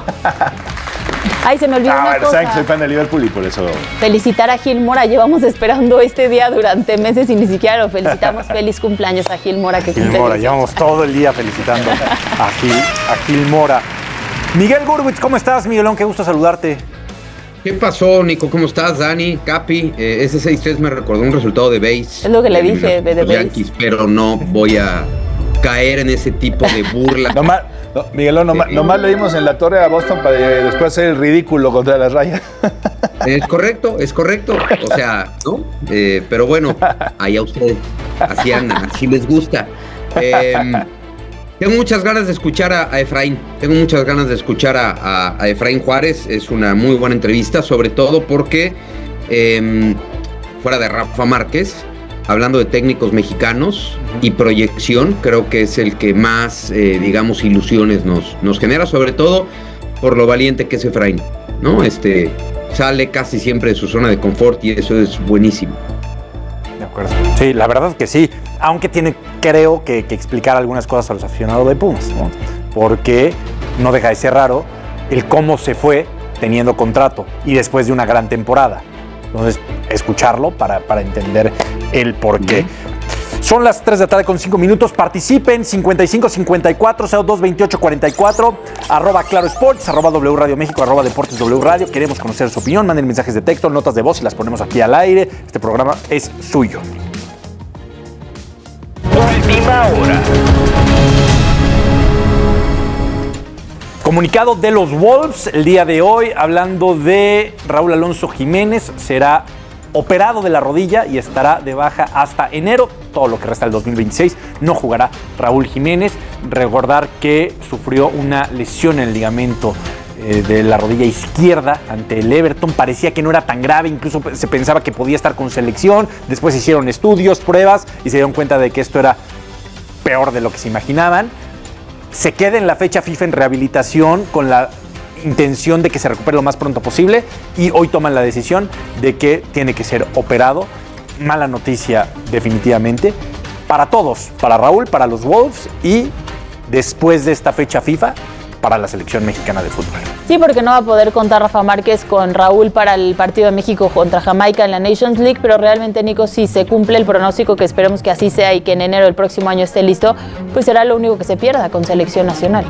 Ay, se me olvidó ah, una ver, cosa. saben que soy fan de Liverpool y por eso... Felicitar a Gil Mora. Llevamos esperando este día durante meses y ni siquiera lo felicitamos. Feliz cumpleaños a Gil Mora. Que Gil Mora, dieciséis. Llevamos todo el día felicitando a Gil, a Gil Mora. Miguel Gurwitz, ¿cómo estás, Miguelón? Qué gusto saludarte. ¿Qué pasó, Nico? ¿Cómo estás, Dani? Capi, eh, ese seis tres me recordó un resultado de béis. Es lo que le dije, de, de béis. Yankees, pero no voy a caer en ese tipo de burla. no más, no, Miguelón, nomás, nomás le dimos en la torre a Boston para después hacer el ridículo contra las Rayas. Es correcto, es correcto. O sea, ¿no? Eh, pero bueno, allá ustedes. Así andan, así les gusta. Eh, tengo muchas ganas de escuchar a, a Efraín. Tengo muchas ganas de escuchar a, a, a Efraín Juárez. Es una muy buena entrevista, sobre todo porque, eh, fuera de Rafa Márquez, hablando de técnicos mexicanos y proyección, creo que es el que más, eh, digamos, ilusiones nos, nos genera, sobre todo por lo valiente que es Efraín, ¿no? Este, sale casi siempre de su zona de confort y eso es buenísimo. De acuerdo. Sí, la verdad que sí, aunque tiene, creo, que, que explicar algunas cosas a los aficionados de Pumas, ¿no? Porque no deja de ser raro el cómo se fue teniendo contrato y después de una gran temporada. Entonces, escucharlo para, para entender el porqué. Uh-huh. Son las tres de la tarde con cinco minutos. Participen, cincuenta y cinco cincuenta y cuatro cero dos veintiocho cuarenta y cuatro, arroba Claro Sports, arroba W Radio México, arroba Deportes W Radio. Queremos conocer su opinión. Manden mensajes de texto, notas de voz y las ponemos aquí al aire. Este programa es suyo. Última hora. Comunicado de los Wolves el día de hoy, hablando de Raúl Alonso Jiménez, será operado de la rodilla y estará de baja hasta enero, todo lo que resta del dos mil veintiséis. No jugará Raúl Jiménez. Recordar que sufrió una lesión en el ligamento eh, de la rodilla izquierda ante el Everton. Parecía que no era tan grave, incluso se pensaba que podía estar con selección. Después hicieron estudios, pruebas y se dieron cuenta de que esto era peor de lo que se imaginaban. Se queda en la fecha FIFA en rehabilitación con la intención de que se recupere lo más pronto posible y hoy toman la decisión de que tiene que ser operado. Mala noticia definitivamente para todos, para Raúl, para los Wolves y después de esta fecha FIFA para la selección mexicana de fútbol. Sí, porque no va a poder contar Rafa Márquez con Raúl para el partido de México contra Jamaica en la Nations League, pero realmente, Nico, si se cumple el pronóstico, que esperemos que así sea y que en enero del próximo año esté listo, pues será lo único que se pierda con selección nacional.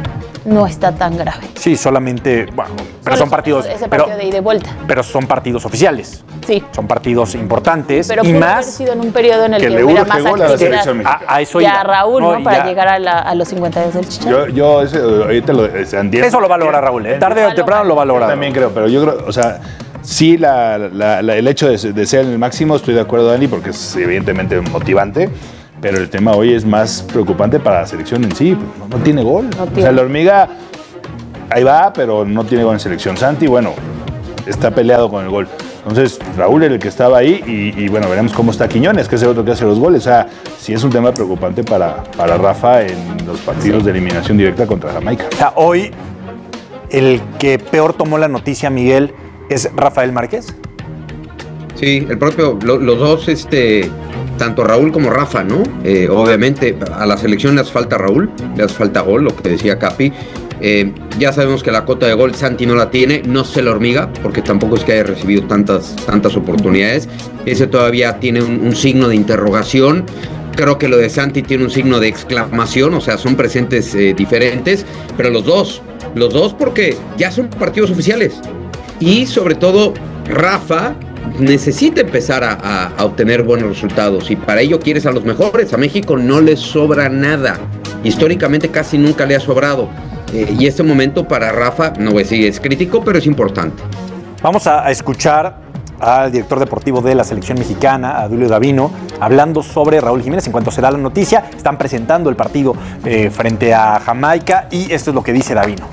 no está tan grave. Sí, solamente, bueno, pero son partidos... Ese partido pero, de ida y vuelta. Pero son partidos oficiales. Sí. Son partidos importantes. Pero y pudo más haber sido en un periodo en el que, que le hubiera urge más gol a la actividad. selección A, a eso Y iba. a Raúl, ¿no? y Para ya- llegar a, la- a los cincuenta años del Chicharito. Yo, yo ese, ahorita lo eh, entiendo. Eso lo va a lograr Raúl, ¿eh? Tarde o temprano lo va a lograr. Yo también creo, pero yo creo, o sea, sí, la, la- la- el hecho de, de ser el máximo, estoy de acuerdo, Dani, porque es evidentemente motivante, pero el tema hoy es más preocupante para la selección en sí. No, no tiene gol. No O tiene. sea, la hormiga ahí va, pero no tiene gol en selección. Santi, bueno, está peleado con el gol. Entonces, Raúl era el que estaba ahí y, y, bueno, veremos cómo está Quiñones, que es el otro que hace los goles. O sea, sí es un tema preocupante para, para Rafa en los partidos de eliminación directa contra Jamaica. O sea, hoy el que peor tomó la noticia, Miguel, es Rafael Márquez. Sí, el propio, lo- los dos, este, tanto Raúl como Rafa, ¿no? Eh, obviamente a la selección le hace falta Raúl, le hace falta gol, lo que decía Capi. Eh, ya sabemos que la cota de gol Santi no la tiene, no se la hormiga, porque tampoco es que haya recibido tantas, tantas oportunidades. Ese todavía tiene un, un signo de interrogación. Creo que lo de Santi tiene un signo de exclamación, o sea, son presentes eh, diferentes, pero los dos, los dos porque ya son partidos oficiales. Y sobre todo, Rafa necesita empezar a, a- a obtener buenos resultados y para ello quieres a los mejores. A México no le sobra nada. Históricamente casi nunca le ha sobrado. Eh, y este momento para Rafa, no voy a decir es crítico, pero es importante. Vamos a, a escuchar al director deportivo de la selección mexicana, a Duilio Davino, hablando sobre Raúl Jiménez. En cuanto se da la noticia, están presentando el partido eh, frente a Jamaica y esto es lo que dice Davino.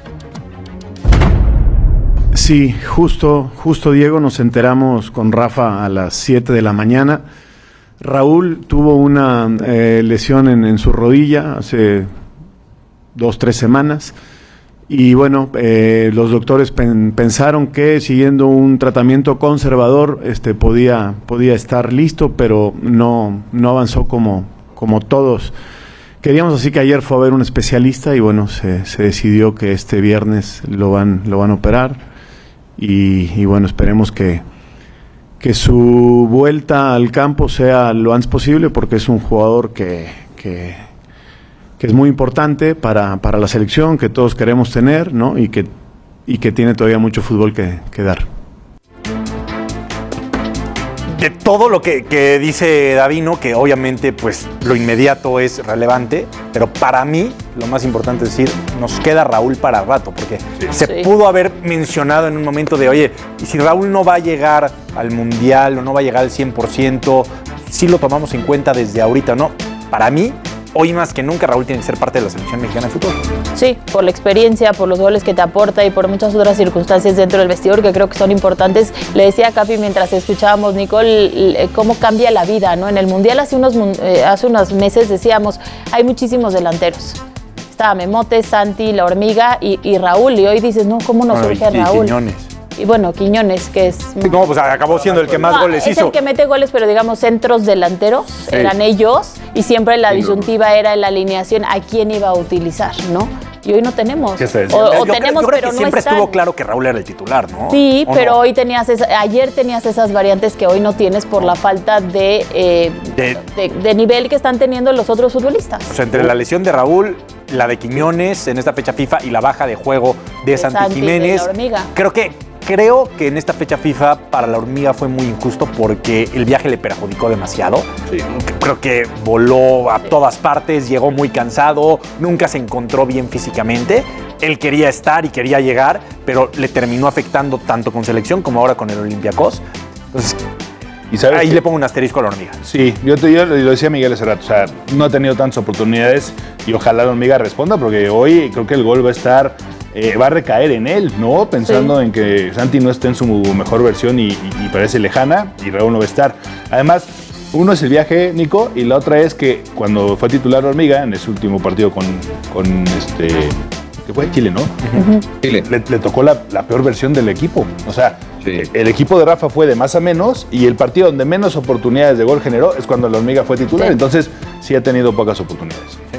Sí, justo, justo Diego, nos enteramos con Rafa a las siete de la mañana. Raúl tuvo una eh, lesión en, en su rodilla hace dos, tres semanas. Y bueno, eh, los doctores pen, pensaron que siguiendo un tratamiento conservador este, podía, podía estar listo, pero no, no avanzó como, como todos queríamos. Así que ayer fue a ver un especialista y bueno, se, se decidió que este viernes lo van, lo van a operar. Y, y bueno, esperemos que, que su vuelta al campo sea lo antes posible, porque es un jugador que, que, que es muy importante para, para la selección, que todos queremos tener, ¿no? Y que, y que tiene todavía mucho fútbol que, que dar. De todo lo que, que dice Davino, que obviamente pues lo inmediato es relevante, pero para mí lo más importante es decir, nos queda Raúl para rato, porque sí. se sí. pudo haber mencionado en un momento de, oye, y si Raúl no va a llegar al Mundial o no va a llegar al cien por ciento, sí lo tomamos en cuenta desde ahorita, ¿no? Para mí, hoy más que nunca Raúl tiene que ser parte de la selección mexicana de fútbol. Sí, por la experiencia, por los goles que te aporta y por muchas otras circunstancias dentro del vestidor que creo que son importantes. Le decía a Capi mientras escuchábamos, Nicole, cómo cambia la vida, ¿no? En el Mundial hace unos, eh, hace unos meses decíamos, hay muchísimos delanteros. Estaba Memote, Santi, La Hormiga y, y Raúl. Y hoy dices, no, ¿cómo nos surge y, y Raúl? Quiñones. Y bueno, Quiñones, que es... Sí, no, pues acabó siendo el que más no, goles es hizo. Es el que mete goles, pero digamos centros delanteros, sí. eran ellos, y siempre la sí, disyuntiva no. era en la alineación a quién iba a utilizar, ¿no? Y hoy no tenemos. ¿Qué se o, o yo tenemos, creo, yo creo pero que no siempre están. estuvo claro que Raúl era el titular, ¿no? Sí, pero no? hoy tenías, esa, ayer tenías esas variantes que hoy no tienes por la falta de, eh, de, de, de nivel que están teniendo los otros futbolistas. O sea, entre la lesión de Raúl, la de Quiñones en esta fecha FIFA y la baja de juego de, de Santi, Santi Jiménez, de La Hormiga. creo que Creo que en esta fecha FIFA para La Hormiga fue muy injusto porque el viaje le perjudicó demasiado. Sí. Creo que voló a todas partes, llegó muy cansado, nunca se encontró bien físicamente. Él quería estar y quería llegar, pero le terminó afectando tanto con selección como ahora con el Olympiacos. Entonces, ¿y sabes ahí qué? Le pongo un asterisco a La Hormiga. Sí, yo, te, yo lo decía Miguel hace rato, o sea, no ha tenido tantas oportunidades y ojalá La Hormiga responda porque hoy creo que el gol va a estar... Eh, va a recaer en él, ¿no? Pensando sí. en que Santi no esté en su mejor versión y, y, y parece lejana y Raúl no va a estar. Además, uno es el viaje, Nico, y la otra es que cuando fue titular Hormiga en ese último partido con, con este, que fue Chile, ¿no? Uh-huh. Chile. Le, le tocó la, la peor versión del equipo. O sea, sí. el equipo de Rafa fue de más a menos y el partido donde menos oportunidades de gol generó es cuando la Hormiga fue titular. Sí. Entonces, sí ha tenido pocas oportunidades. Sí.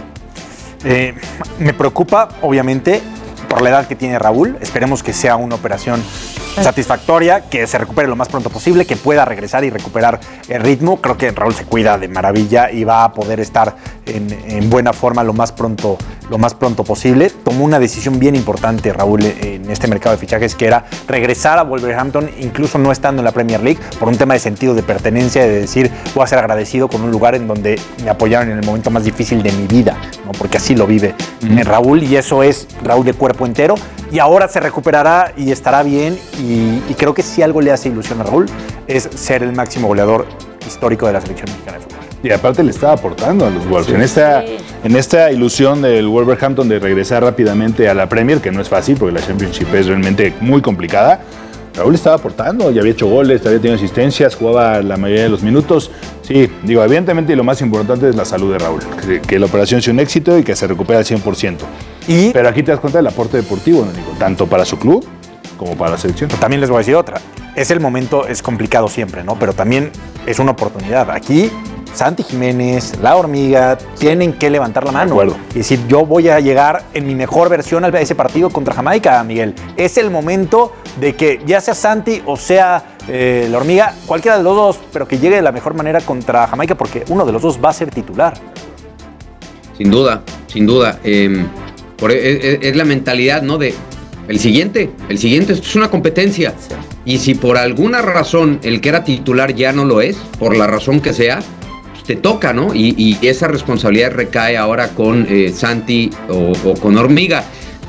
Eh, me preocupa, obviamente, por la edad que tiene Raúl. Esperemos que sea una operación satisfactoria, que se recupere lo más pronto posible, que pueda regresar y recuperar el ritmo. Creo que Raúl se cuida de maravilla y va a poder estar en, en buena forma lo más pronto lo más pronto posible. Tomó una decisión bien importante, Raúl, en este mercado de fichajes, que era regresar a Wolverhampton, incluso no estando en la Premier League, por un tema de sentido de pertenencia, de decir, voy a ser agradecido con un lugar en donde me apoyaron en el momento más difícil de mi vida, ¿no? Porque así lo vive mm. Raúl, y eso es Raúl de cuerpo entero, y ahora se recuperará y estará bien, y, y creo que si algo le hace ilusión a Raúl es ser el máximo goleador histórico de la selección mexicana de fútbol. Y aparte le estaba aportando a los Wolves. Sí. En, esta, Sí. en esta ilusión del Wolverhampton de regresar rápidamente a la Premier, que no es fácil porque la Championship es realmente muy complicada, Raúl estaba aportando, ya había hecho goles, había tenido asistencias, jugaba la mayoría de los minutos. Sí, digo, evidentemente lo más importante es la salud de Raúl, que, que la operación sea un éxito y que se recupere al cien por ciento. ¿Y? Pero aquí te das cuenta del aporte deportivo, ¿no, Nico? Tanto para su club como para la selección. Pero también les voy a decir otra. Es el momento, es complicado siempre, ¿no? Pero también es una oportunidad. Aquí Santi Jiménez, La Hormiga, tienen que levantar la mano. De acuerdo. Y decir, yo voy a llegar en mi mejor versión a ese partido contra Jamaica, Miguel. Es el momento de que ya sea Santi o sea eh, La Hormiga, cualquiera de los dos, pero que llegue de la mejor manera contra Jamaica, porque uno de los dos va a ser titular. Sin duda, sin duda. Eh, por, es, es la mentalidad, ¿no? De el siguiente, el siguiente, esto es una competencia. Sí. Y si por alguna razón el que era titular ya no lo es, por la razón que sea, te toca, ¿no? Y, y esa responsabilidad recae ahora con eh, Santi o, o con Hormiga.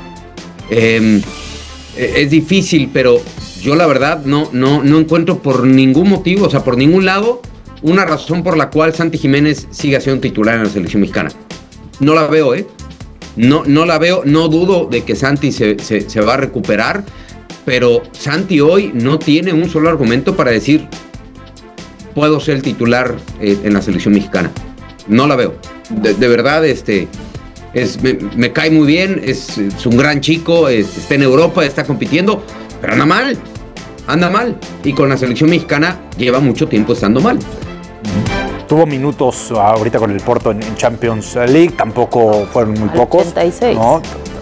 Eh, es difícil, pero yo la verdad no, no, no encuentro por ningún motivo, o sea, por ningún lado, una razón por la cual Santi Jiménez siga siendo titular en la selección mexicana. No la veo, ¿eh? No, no la veo, no dudo de que Santi se, se, se va a recuperar, pero Santi hoy no tiene un solo argumento para decir puedo ser el titular eh, en la selección mexicana. No la veo. De, de verdad, este, es, me, me cae muy bien, es, es un gran chico, es, está en Europa, está compitiendo, pero anda mal, anda mal. Y con la selección mexicana lleva mucho tiempo estando mal. Tuvo minutos ahorita con el Porto en, en Champions League, tampoco fueron muy pocos. ochenta y seis. ¿No?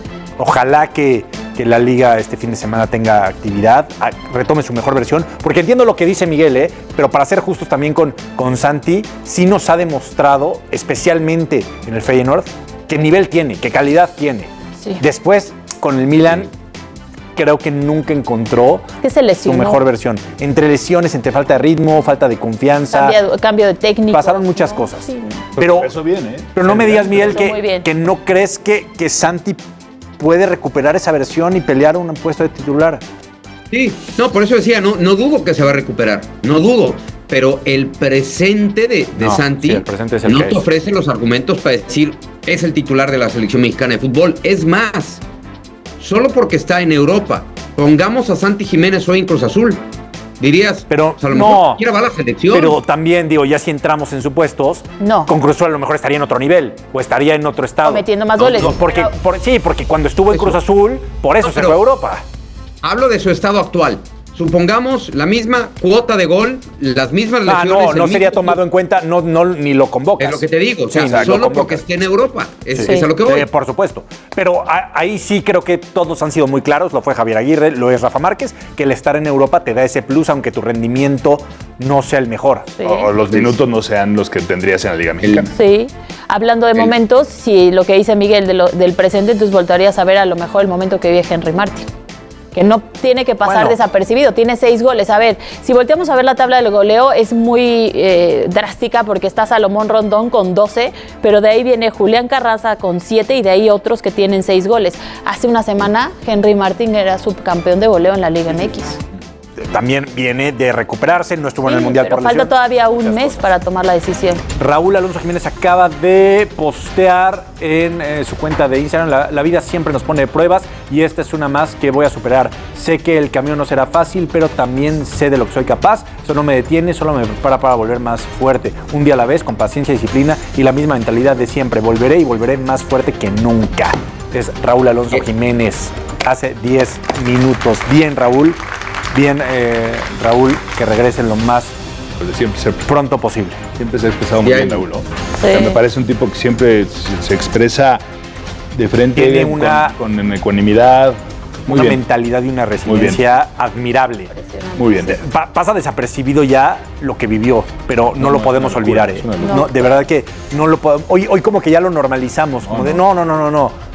Ojalá que, que la liga este fin de semana tenga actividad, retome su mejor versión, porque entiendo lo que dice Miguel, ¿eh? Pero para ser justos también con, con Santi, sí nos ha demostrado, especialmente en el Feyenoord, qué nivel tiene, qué calidad tiene. Sí. Después, con el Milan, creo que nunca encontró su mejor versión. Entre lesiones, entre falta de ritmo, falta de confianza. Cambio, cambio de técnico. Pasaron muchas cosas. Sí. Pero, eso viene, ¿eh? pero no me digas, Miguel, que, que, que no crees que, que Santi puede recuperar esa versión y pelear un puesto de titular. Sí, no, por eso decía, no, no dudo que se va a recuperar, no dudo, pero el presente de, de no, Santi sí, el presente es el no que te es. ofrece los argumentos para decir es el titular de la selección mexicana de fútbol. Es más, solo porque está en Europa, pongamos a Santi Jiménez hoy en Cruz Azul, dirías, pero pues a lo no, mejor quiera va a la selección. Pero también, digo, ya si entramos en supuestos, no. con Cruz Azul a lo mejor estaría en otro nivel o estaría en otro estado. O metiendo más no, goles. No, porque, pero... por, sí, porque cuando estuvo en eso. Cruz Azul, por eso no, se fue a Europa. Hablo de su estado actual. Supongamos la misma cuota de gol, las mismas ah, lesiones. No, no sería tomado club. en cuenta, no, no, ni lo convocas. Es lo que te digo, o sea, sí, solo porque esté en Europa. Es, sí. es a lo que voy. Eh, por supuesto. Pero a, ahí sí creo que todos han sido muy claros. Lo fue Javier Aguirre, lo es Rafa Márquez, que el estar en Europa te da ese plus, aunque tu rendimiento no sea el mejor. Sí. O, o los minutos no sean los que tendrías en la Liga Mexicana. Sí. Hablando de el... momentos, si lo que dice Miguel de lo, del presente, entonces voltarías a ver a lo mejor el momento que vive Henry Martin, que no tiene que pasar bueno. desapercibido, tiene seis goles. A ver, si volteamos a ver la tabla del goleo, es muy eh, drástica porque está Salomón Rondón con doce, pero de ahí viene Julián Carranza con siete y de ahí otros que tienen seis goles. Hace una semana, Henry Martin era subcampeón de goleo en la Liga M X. También viene de recuperarse, no estuvo sí, en el Mundial pero por falta lesión. todavía un Muchas mes cosas. para tomar la decisión. Raúl Alonso Jiménez acaba de postear en eh, su cuenta de Instagram, la, la vida siempre nos pone pruebas y esta es una más que voy a superar. Sé que el camino no será fácil, pero también sé de lo que soy capaz. Eso no me detiene, solo me prepara para volver más fuerte. Un día a la vez, con paciencia y disciplina y la misma mentalidad de siempre. Volveré y volveré más fuerte que nunca. Es Raúl Alonso Jiménez, hace diez minutos. Bien, Raúl. Bien, eh, Raúl, que regrese lo más siempre se, pronto posible. Siempre se ha expresado muy bien, Raúl, ¿no? Sí. O sea, me parece un tipo que siempre se, se expresa de frente, tiene una, con, con ecuanimidad. Muy una bien. mentalidad y una resiliencia admirable. Muy bien. Pa- pasa desapercibido ya lo que vivió, pero no, no lo podemos no, olvidar. Eh. No. No, de verdad que no lo podemos. Hoy, hoy como que ya lo normalizamos, como no, de no. no, no, no, no, no.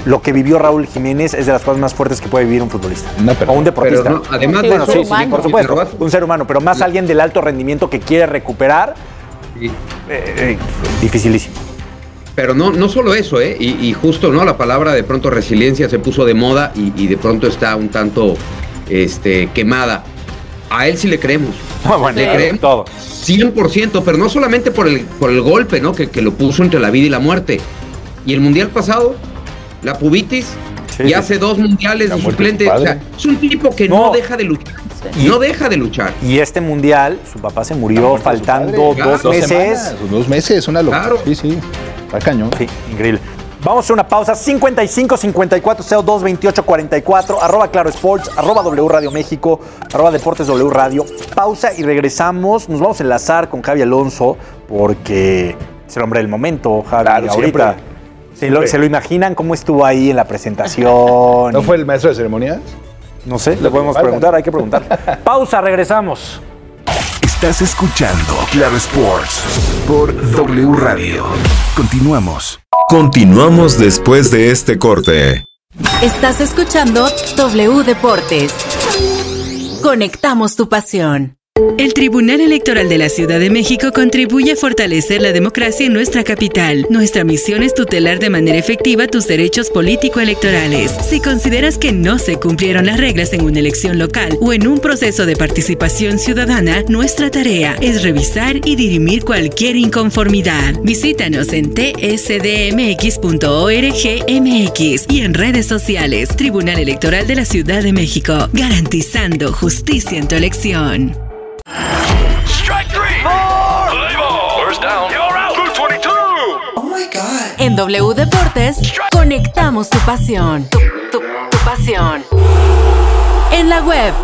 lo que vivió Raúl Jiménez es de las cosas más fuertes que puede vivir un futbolista o un deportista. Pero no, además de bueno, eso, sí, sí, por supuesto, un ser humano, pero más alguien del alto rendimiento que quiere recuperar, sí. eh, eh, dificilísimo. Pero no, no solo eso, ¿eh? Y, y justo, ¿no? La palabra de pronto resiliencia se puso de moda y, y de pronto está un tanto este, quemada. A él sí le creemos. Oh, bueno, le sí, creemos todo. cien por ciento, pero no solamente por el, por el golpe, ¿no? Que, que lo puso entre la vida y la muerte. Y el mundial pasado, la pubitis, sí, y sí. hace dos mundiales de suplente. O sea, es un tipo que no, no deja de luchar. Sí. No deja de luchar. Y este mundial, su papá se murió faltando claro, dos, dos meses. Semanas, dos meses, una locura. Claro. Sí, sí. Está cañón. Sí, increíble. Vamos a hacer una pausa. cincuenta y cinco, cincuenta y cuatro, cero dos, veintiocho, cuarenta y cuatro. Arroba Claro Sports, arroba W Radio México, arroba Deportes W Radio. Pausa y regresamos. Nos vamos a enlazar con Javi Alonso porque es el hombre del momento, Javi. Claro, ahorita. ¿Se lo, ¿Se lo imaginan cómo estuvo ahí en la presentación? ¿No fue el maestro de ceremonias? No sé, le podemos preguntar, hay que preguntar. Pausa, regresamos. Estás escuchando Claro Sports por W Radio. Continuamos. Continuamos después de este corte. Estás escuchando W Deportes. Conectamos tu pasión. El Tribunal Electoral de la Ciudad de México contribuye a fortalecer la democracia en nuestra capital. Nuestra misión es tutelar de manera efectiva tus derechos político-electorales. Si consideras que no se cumplieron las reglas en una elección local o en un proceso de participación ciudadana, nuestra tarea es revisar y dirimir cualquier inconformidad. Visítanos en t s d m x punto org m x y en redes sociales. Tribunal Electoral de la Ciudad de México, garantizando justicia en tu elección. Strike three. Play ball. First down. You're out. Blue twenty-two. Oh my God. En W Deportes, conectamos tu pasión. Tu, tu, tu pasión. En la web.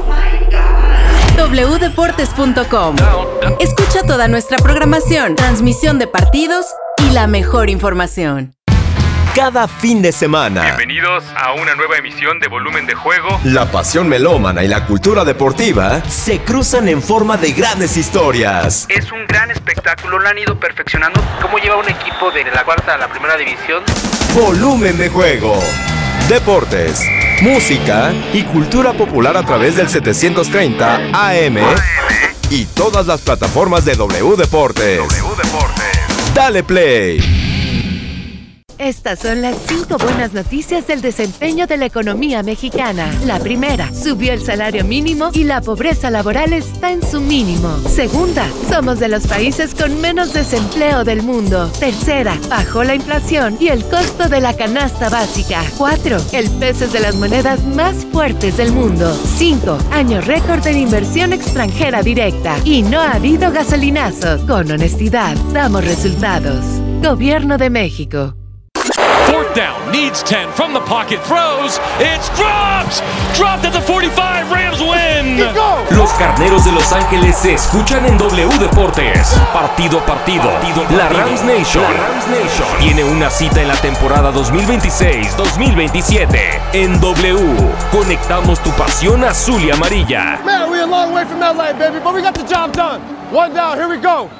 w deportes punto com. Escucha toda nuestra programación, transmisión de partidos y la mejor información. Cada fin de semana. Bienvenidos a una nueva emisión de Volumen de Juego. La pasión melómana y la cultura deportiva se cruzan en forma de grandes historias. Es un gran espectáculo, lo han ido perfeccionando. ¿Cómo lleva un equipo de la cuarta a la primera división? Volumen de Juego. Deportes, música y cultura popular a través del setecientos treinta A M y todas las plataformas de W Deportes. W Deportes. Dale play. Estas son las cinco buenas noticias del desempeño de la economía mexicana. La primera, subió el salario mínimo y la pobreza laboral está en su mínimo. Segunda, somos de los países con menos desempleo del mundo. Tercera, bajó la inflación y el costo de la canasta básica. Cuatro, el peso es de las monedas más fuertes del mundo. Cinco, año récord en inversión extranjera directa. Y no ha habido gasolinazos. Con honestidad, damos resultados. Gobierno de México. Fourth down, needs ten from the pocket, throws, it's dropped! Dropped at the forty-five, Rams win! Los Carneros de Los Ángeles se escuchan en W Deportes. Partido a partido, partido, partido. La Rams Nation, la Rams Nation tiene una cita en la temporada dos mil veintiséis dos mil veintisiete. En W, conectamos tu pasión azul y amarilla. Man, we're a long way from L A, baby, but we got the job done. One down, here we go.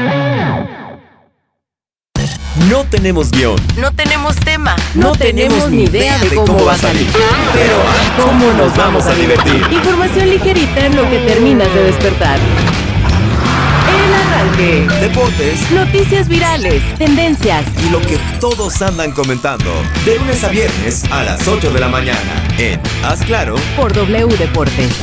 No tenemos guión. No tenemos tema. No, no tenemos ni idea de cómo, cómo va a salir. Pero, ¿cómo nos vamos a divertir? Información ligerita en lo que terminas de despertar. El arranque. Deportes. Noticias virales. Tendencias. Y lo que todos andan comentando. De lunes a viernes a las ocho de la mañana. En Haz Claro. Por W Deportes.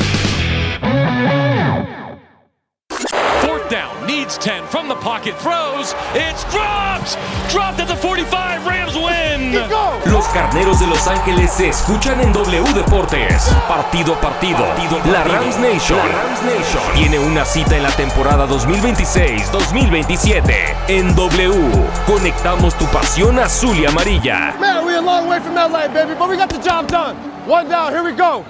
Down, needs ten from the pocket, throws, it's dropped! Dropped at the forty-five, Rams win! Los Carneros de Los Ángeles se escuchan en W Deportes. Partido a partido, partido, partido. La Rams Nation, la Rams Nation tiene una cita en la temporada dos mil veintiséis dos mil veintisiete. En W, conectamos tu pasión azul y amarilla. Man, we're a long way from L A, baby, but we got the job done. One down, here we go.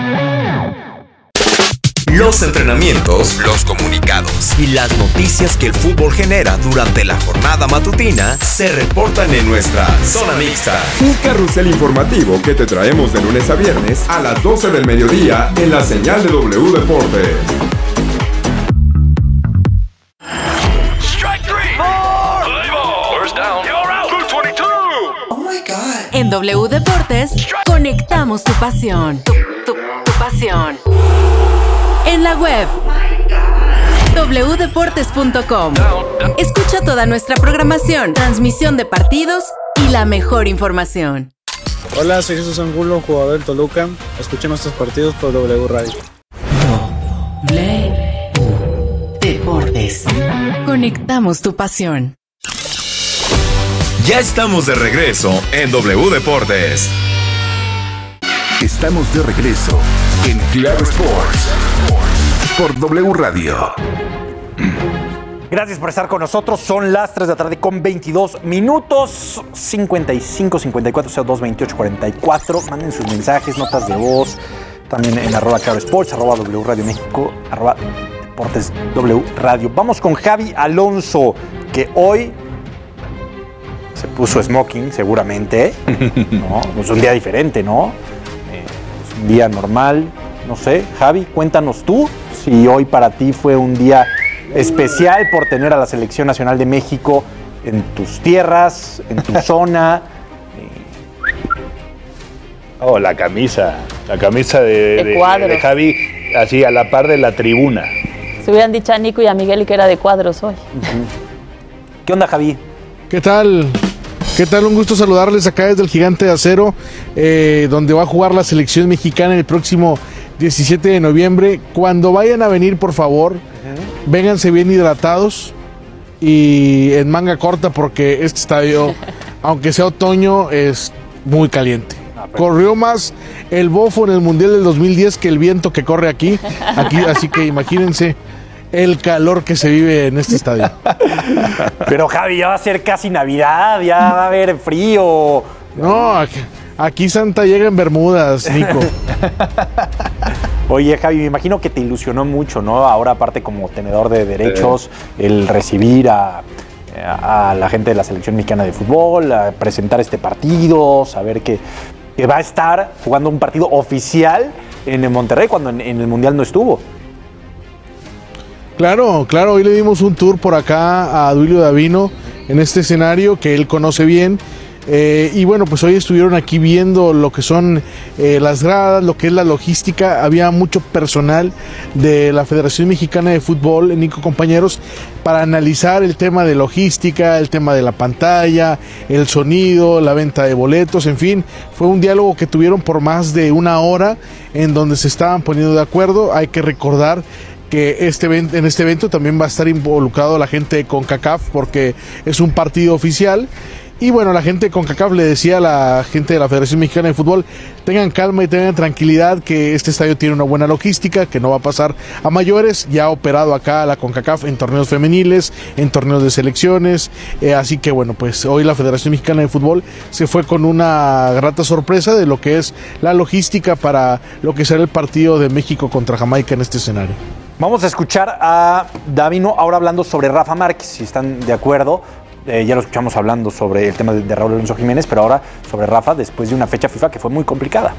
Los entrenamientos, los comunicados y las noticias que el fútbol genera durante la jornada matutina se reportan en nuestra Zona Mixta. Un carrusel informativo que te traemos de lunes a viernes a las doce del mediodía en la señal de W Deportes. Strike three. Play ball. First down. You're out. Blue twenty-two. Oh my God. En W Deportes, conectamos tu pasión. Tu, tu, tu pasión. En la web doble u deportes punto com. Escucha toda nuestra programación, transmisión de partidos y la mejor información. Hola, soy Jesús Angulo, jugador del Toluca. Escuchen nuestros partidos por W Radio. W Deportes. Conectamos tu pasión. Ya estamos de regreso en W Deportes. Estamos de regreso en Claro Sports por W Radio. Gracias por estar con nosotros. Son las tres de la tarde con veintidós minutos. cincuenta y cinco, cincuenta y cuatro, cero dos, veintiocho, cuarenta y cuatro. Manden sus mensajes, notas de voz. También en arroba Claro Sports, arroba W Radio México, arroba Deportes W Radio. Vamos con Javi Alonso, que hoy se puso smoking, seguramente. ¿No? Es un día diferente, ¿no? Eh, es un día normal. No sé, Javi, cuéntanos tú si hoy para ti fue un día especial por tener a la Selección Nacional de México en tus tierras, en tu zona. Oh, la camisa, la camisa de, De de, cuadros. de Javi, así a la par de la tribuna. Se hubieran dicho a Nico y a Miguel que era de cuadros hoy. ¿Qué onda, Javi? ¿Qué tal? ¿Qué tal? Un gusto saludarles acá desde el Gigante de Acero, eh, donde va a jugar la selección mexicana el próximo diecisiete de noviembre. Cuando vayan a venir, por favor, uh-huh. vénganse bien hidratados y en manga corta, porque este estadio, aunque sea otoño, es muy caliente. Corrió más el bofo en el Mundial del dos mil diez que el viento que corre aquí, aquí así que imagínense el calor que se vive en este estadio. Pero Javi, ya va a ser casi Navidad, ya va a haber frío. No, aquí, aquí Santa llega en Bermudas, Nico. Oye, Javi, me imagino que te ilusionó mucho, ¿no? Ahora, aparte como tenedor de derechos, eh. el recibir a, a la gente de la Selección Mexicana de Fútbol, a presentar este partido, saber que, que va a estar jugando un partido oficial en el Monterrey cuando en, en el Mundial no estuvo. Claro, claro, hoy le dimos un tour por acá a Duilio Davino en este escenario que él conoce bien. Eh, y bueno, pues hoy estuvieron aquí viendo lo que son eh, las gradas, lo que es la logística. Había mucho personal de la Federación Mexicana de Fútbol, Nico, compañeros, para analizar el tema de logística, el tema de la pantalla, el sonido, la venta de boletos, en fin. Fue un diálogo que tuvieron por más de una hora en donde se estaban poniendo de acuerdo. Hay que recordar que este evento, en este evento también va a estar involucrado la gente de CONCACAF porque es un partido oficial. Y bueno, la gente de CONCACAF le decía a la gente de la Federación Mexicana de Fútbol, tengan calma y tengan tranquilidad, que este estadio tiene una buena logística, que no va a pasar a mayores. Ya ha operado acá la CONCACAF en torneos femeniles, en torneos de selecciones, eh, así que bueno, pues hoy la Federación Mexicana de Fútbol se fue con una grata sorpresa de lo que es la logística para lo que será el partido de México contra Jamaica en este escenario. Vamos a escuchar a Davino ahora hablando sobre Rafa Márquez, si están de acuerdo. Eh, ya lo escuchamos hablando sobre el tema de, de Raúl Alonso Jiménez, pero ahora sobre Rafa después de una fecha FIFA que fue muy complicada.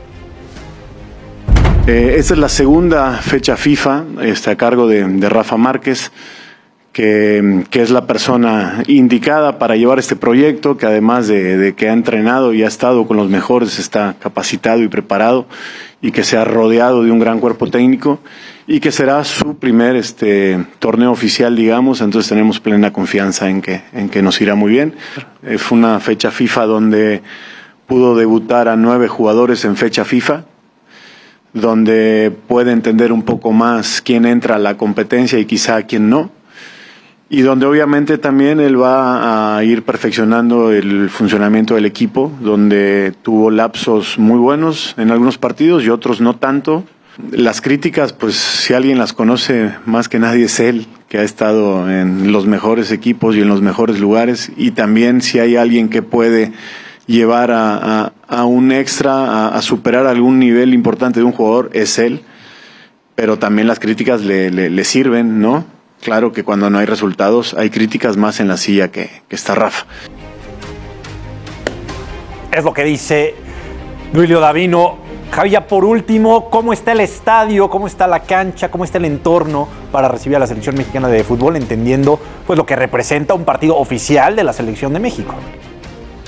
Eh, esta es la segunda fecha FIFA este, a cargo de, de Rafa Márquez, que, que es la persona indicada para llevar este proyecto, que además de, de que ha entrenado y ha estado con los mejores, está capacitado y preparado, y que se ha rodeado de un gran cuerpo técnico, y que será su primer este, torneo oficial, digamos. Entonces tenemos plena confianza en que, en que nos irá muy bien. Eh, fue una fecha FIFA donde pudo debutar a nueve jugadores en fecha FIFA, donde puede entender un poco más quién entra a la competencia y quizá quién no, y donde obviamente también él va a ir perfeccionando el funcionamiento del equipo, donde tuvo lapsos muy buenos en algunos partidos y otros no tanto. Las críticas, pues si alguien las conoce más que nadie es él, que ha estado en los mejores equipos y en los mejores lugares, y también si hay alguien que puede llevar a, a, a un extra, a, a superar algún nivel importante de un jugador, es él. Pero también las críticas le, le, le sirven, ¿no? Claro que cuando no hay resultados hay críticas más en la silla que, que está Rafa. Es lo que dice Duilio Davino. Javi, ya por último, ¿cómo está el estadio? ¿Cómo está la cancha? ¿Cómo está el entorno para recibir a la Selección Mexicana de Fútbol? Entendiendo pues lo que representa un partido oficial de la Selección de México.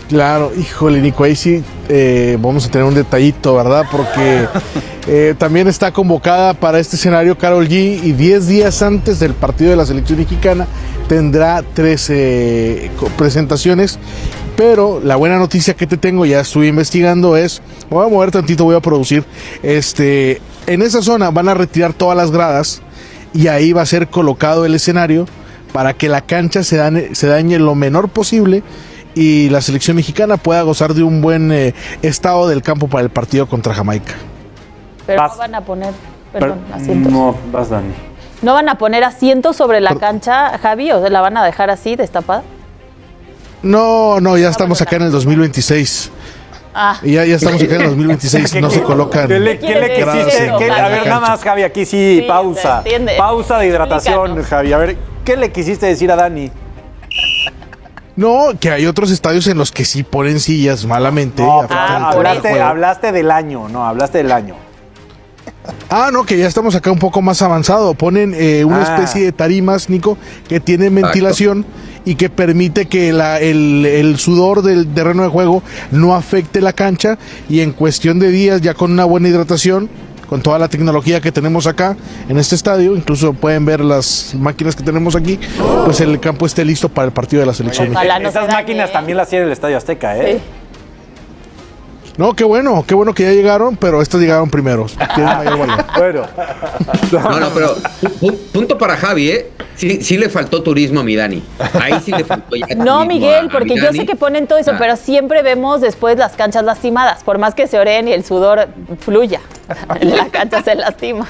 Claro, híjole, Nico, ahí sí eh, vamos a tener un detallito, ¿verdad? Porque eh, también está convocada para este escenario Karol G y diez días antes del partido de la selección mexicana tendrá trece presentaciones. Pero la buena noticia que te tengo, ya estuve investigando, es, me voy a mover tantito, voy a producir, este, en esa zona van a retirar todas las gradas y ahí va a ser colocado el escenario para que la cancha se dañe, se dañe lo menor posible y la selección mexicana pueda gozar de un buen eh, estado del campo para el partido contra Jamaica. Pero vas. no van a poner, perdón, Pero, asientos. no, vas, Dani. ¿No van a poner asientos sobre la cancha, Javi? ¿O la van a dejar así, destapada? No, no, ya estamos acá en el dos mil veintiséis. Ah. Y ya, ya estamos acá en el dos mil veintiséis, no se colocan. ¿Qué le, qué le quisiste? ¿Qué- a ver, nada más, Javi, aquí sí, Sí, pausa. se entiende. Pausa de hidratación, Explícanos. Javi. A ver, ¿qué le quisiste decir a Dani? No, que hay otros estadios en los que sí ponen sillas malamente. No, afectan ah, el terreno de hablaste, juego. hablaste del año, no, hablaste del año. Ah, no, que ya estamos acá un poco más avanzado. Ponen eh, una Ah. especie de tarimas, Nico, que tienen ventilación y que permite que la- el, el sudor del terreno de juego no afecte la cancha y en cuestión de días, ya con una buena hidratación, con toda la tecnología que tenemos acá en este estadio, incluso pueden ver las máquinas que tenemos aquí, pues el campo esté listo para el partido de la selección. Ojalá no se Esas dañe, máquinas ¿eh? también las tiene el Estadio Azteca, ¿eh? No, qué bueno, qué bueno que ya llegaron, pero estas llegaron primero. Tienen mayor valor. Bueno. No, no, pero pu- punto para Javi, ¿eh? Sí, sí le faltó turismo a mi Dani. Ahí sí le faltó ya No, turismo Miguel, a- a mi porque yo Dani. sé que ponen todo eso, Ah. pero siempre vemos después las canchas lastimadas. Por más que se oren y el sudor fluya, la cancha se lastima.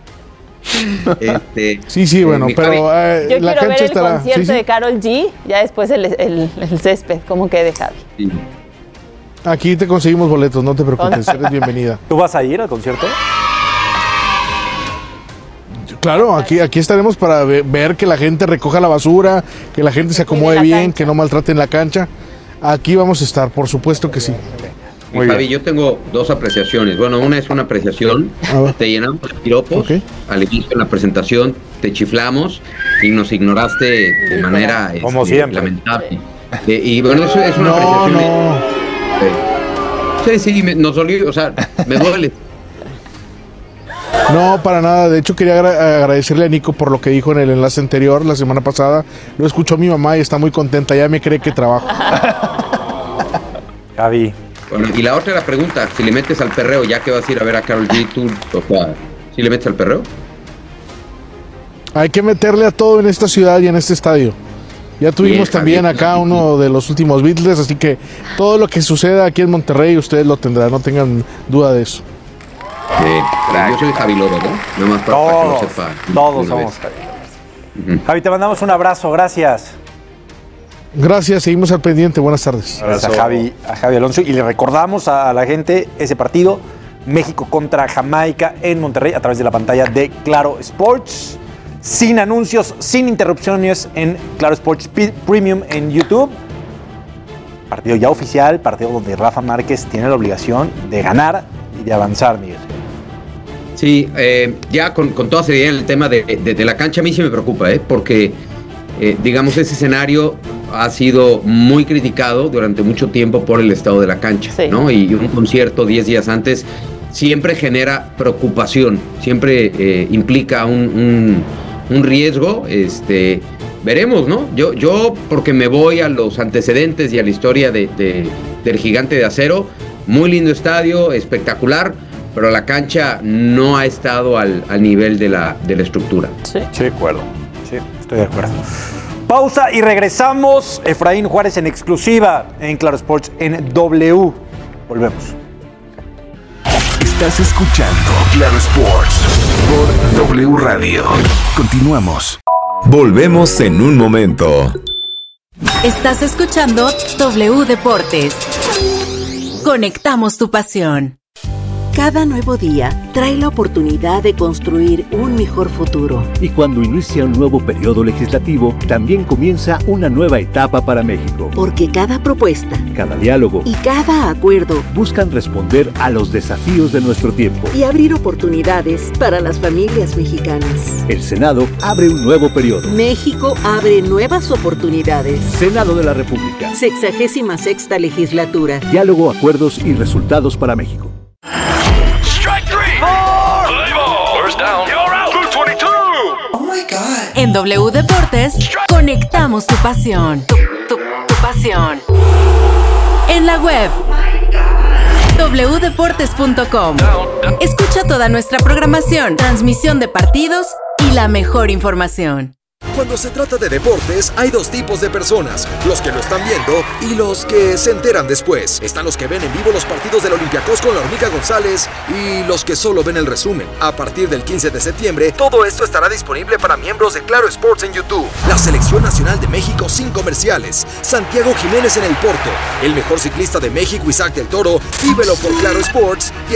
Este, Sí, sí, bueno, mi pero Javi, eh, Yo la quiero ver cancha el estará. concierto sí, sí. de Karol G, ya después el, el- el césped, como quede, Javi. sí. Aquí te conseguimos boletos, no te preocupes, eres bienvenida. ¿Tú vas a ir al concierto? Claro, aquí, aquí estaremos para ve- ver que la gente recoja la basura, que la gente se acomode la bien, cancha. que no maltraten la cancha. Aquí vamos a estar, por supuesto que sí. Mi Javi, yo tengo dos apreciaciones. Bueno, una es una apreciación. A ver. Te llenamos de piropos. Ok. Al inicio de la presentación te chiflamos y nos ignoraste de manera Como este, siempre. lamentable. Eh, y bueno, eso es una No, apreciación. no. Sí, sí, me- nos dolió, o sea, me duele. No, para nada. De hecho, quería agra- agradecerle a Nico por lo que dijo en el enlace anterior, la semana pasada. Lo escuchó mi mamá y está muy contenta. Ya me cree que trabajo. Javi. Bueno, y la otra era la pregunta, si le metes al perreo, ya que vas a ir a ver a Karol G, tú, o sea, ¿sí le metes al perreo? Hay que meterle a todo en esta ciudad y en este estadio. Ya tuvimos Bien, también Javier. acá uno de los últimos Beatles, así que todo lo que suceda aquí en Monterrey ustedes lo tendrán, no tengan duda de eso. Eh, yo soy Javi Loro, ¿no? Nada más para, para que lo Todos, sepa. todos una vez. somos Javi. Javi, te mandamos un abrazo, gracias. Gracias, seguimos al pendiente. Buenas tardes. Gracias a Javi, a Javi Alonso. Y le recordamos a la gente ese partido, México contra Jamaica en Monterrey, a través de la pantalla de Claro Sports. Sin anuncios, sin interrupciones en Claro Sports P- Premium en YouTube. Partido ya oficial, partido donde Rafa Márquez tiene la obligación de ganar y de avanzar, Miguel. Sí, eh, ya con, con toda seriedad el tema de, de- de la cancha a mí sí me preocupa, ¿eh? Porque, eh, digamos, ese escenario ha sido muy criticado durante mucho tiempo por el estado de la cancha, Sí. ¿no? Y un concierto diez días antes siempre genera preocupación, siempre eh, implica un, un- un riesgo, este... Veremos, ¿no? Yo, yo, porque me voy a los antecedentes y a la historia de, de- del Gigante de Acero, muy lindo estadio, espectacular, pero la cancha no ha estado al, al nivel de la, de la estructura. Sí. Sí, de acuerdo. Sí, estoy de acuerdo. Pausa y regresamos. Efraín Juárez en exclusiva en Claro Sports en W. Volvemos. Estás escuchando Claro Sports por W Radio. Continuamos. Volvemos en un momento. Estás escuchando W Deportes. Conectamos tu pasión. Cada nuevo día trae la oportunidad de construir un mejor futuro. Y cuando inicia un nuevo periodo legislativo, también comienza una nueva etapa para México. Porque cada propuesta, cada diálogo y cada acuerdo buscan responder a los desafíos de nuestro tiempo y abrir oportunidades para las familias mexicanas. El Senado abre un nuevo periodo. México abre nuevas oportunidades. Senado de la República. Sexagésima sexta legislatura. Diálogo, acuerdos y resultados para México. En W Deportes, conectamos tu pasión. Tu, tu, tu pasión. En la web, doble u deportes punto com. Escucha toda nuestra programación, transmisión de partidos y la mejor información. Cuando se trata de deportes, hay dos tipos de personas, los que lo están viendo y los que se enteran después. Están los que ven en vivo los partidos del Olympiacos con la Hormiga González y los que solo ven el resumen. A partir del quince de septiembre, todo esto estará disponible para miembros de Claro Sports en YouTube. La Selección Nacional de México sin comerciales. Santiago Jiménez en el Porto. El mejor ciclista de México, Isaac del Toro. Vívelo por Claro Sports y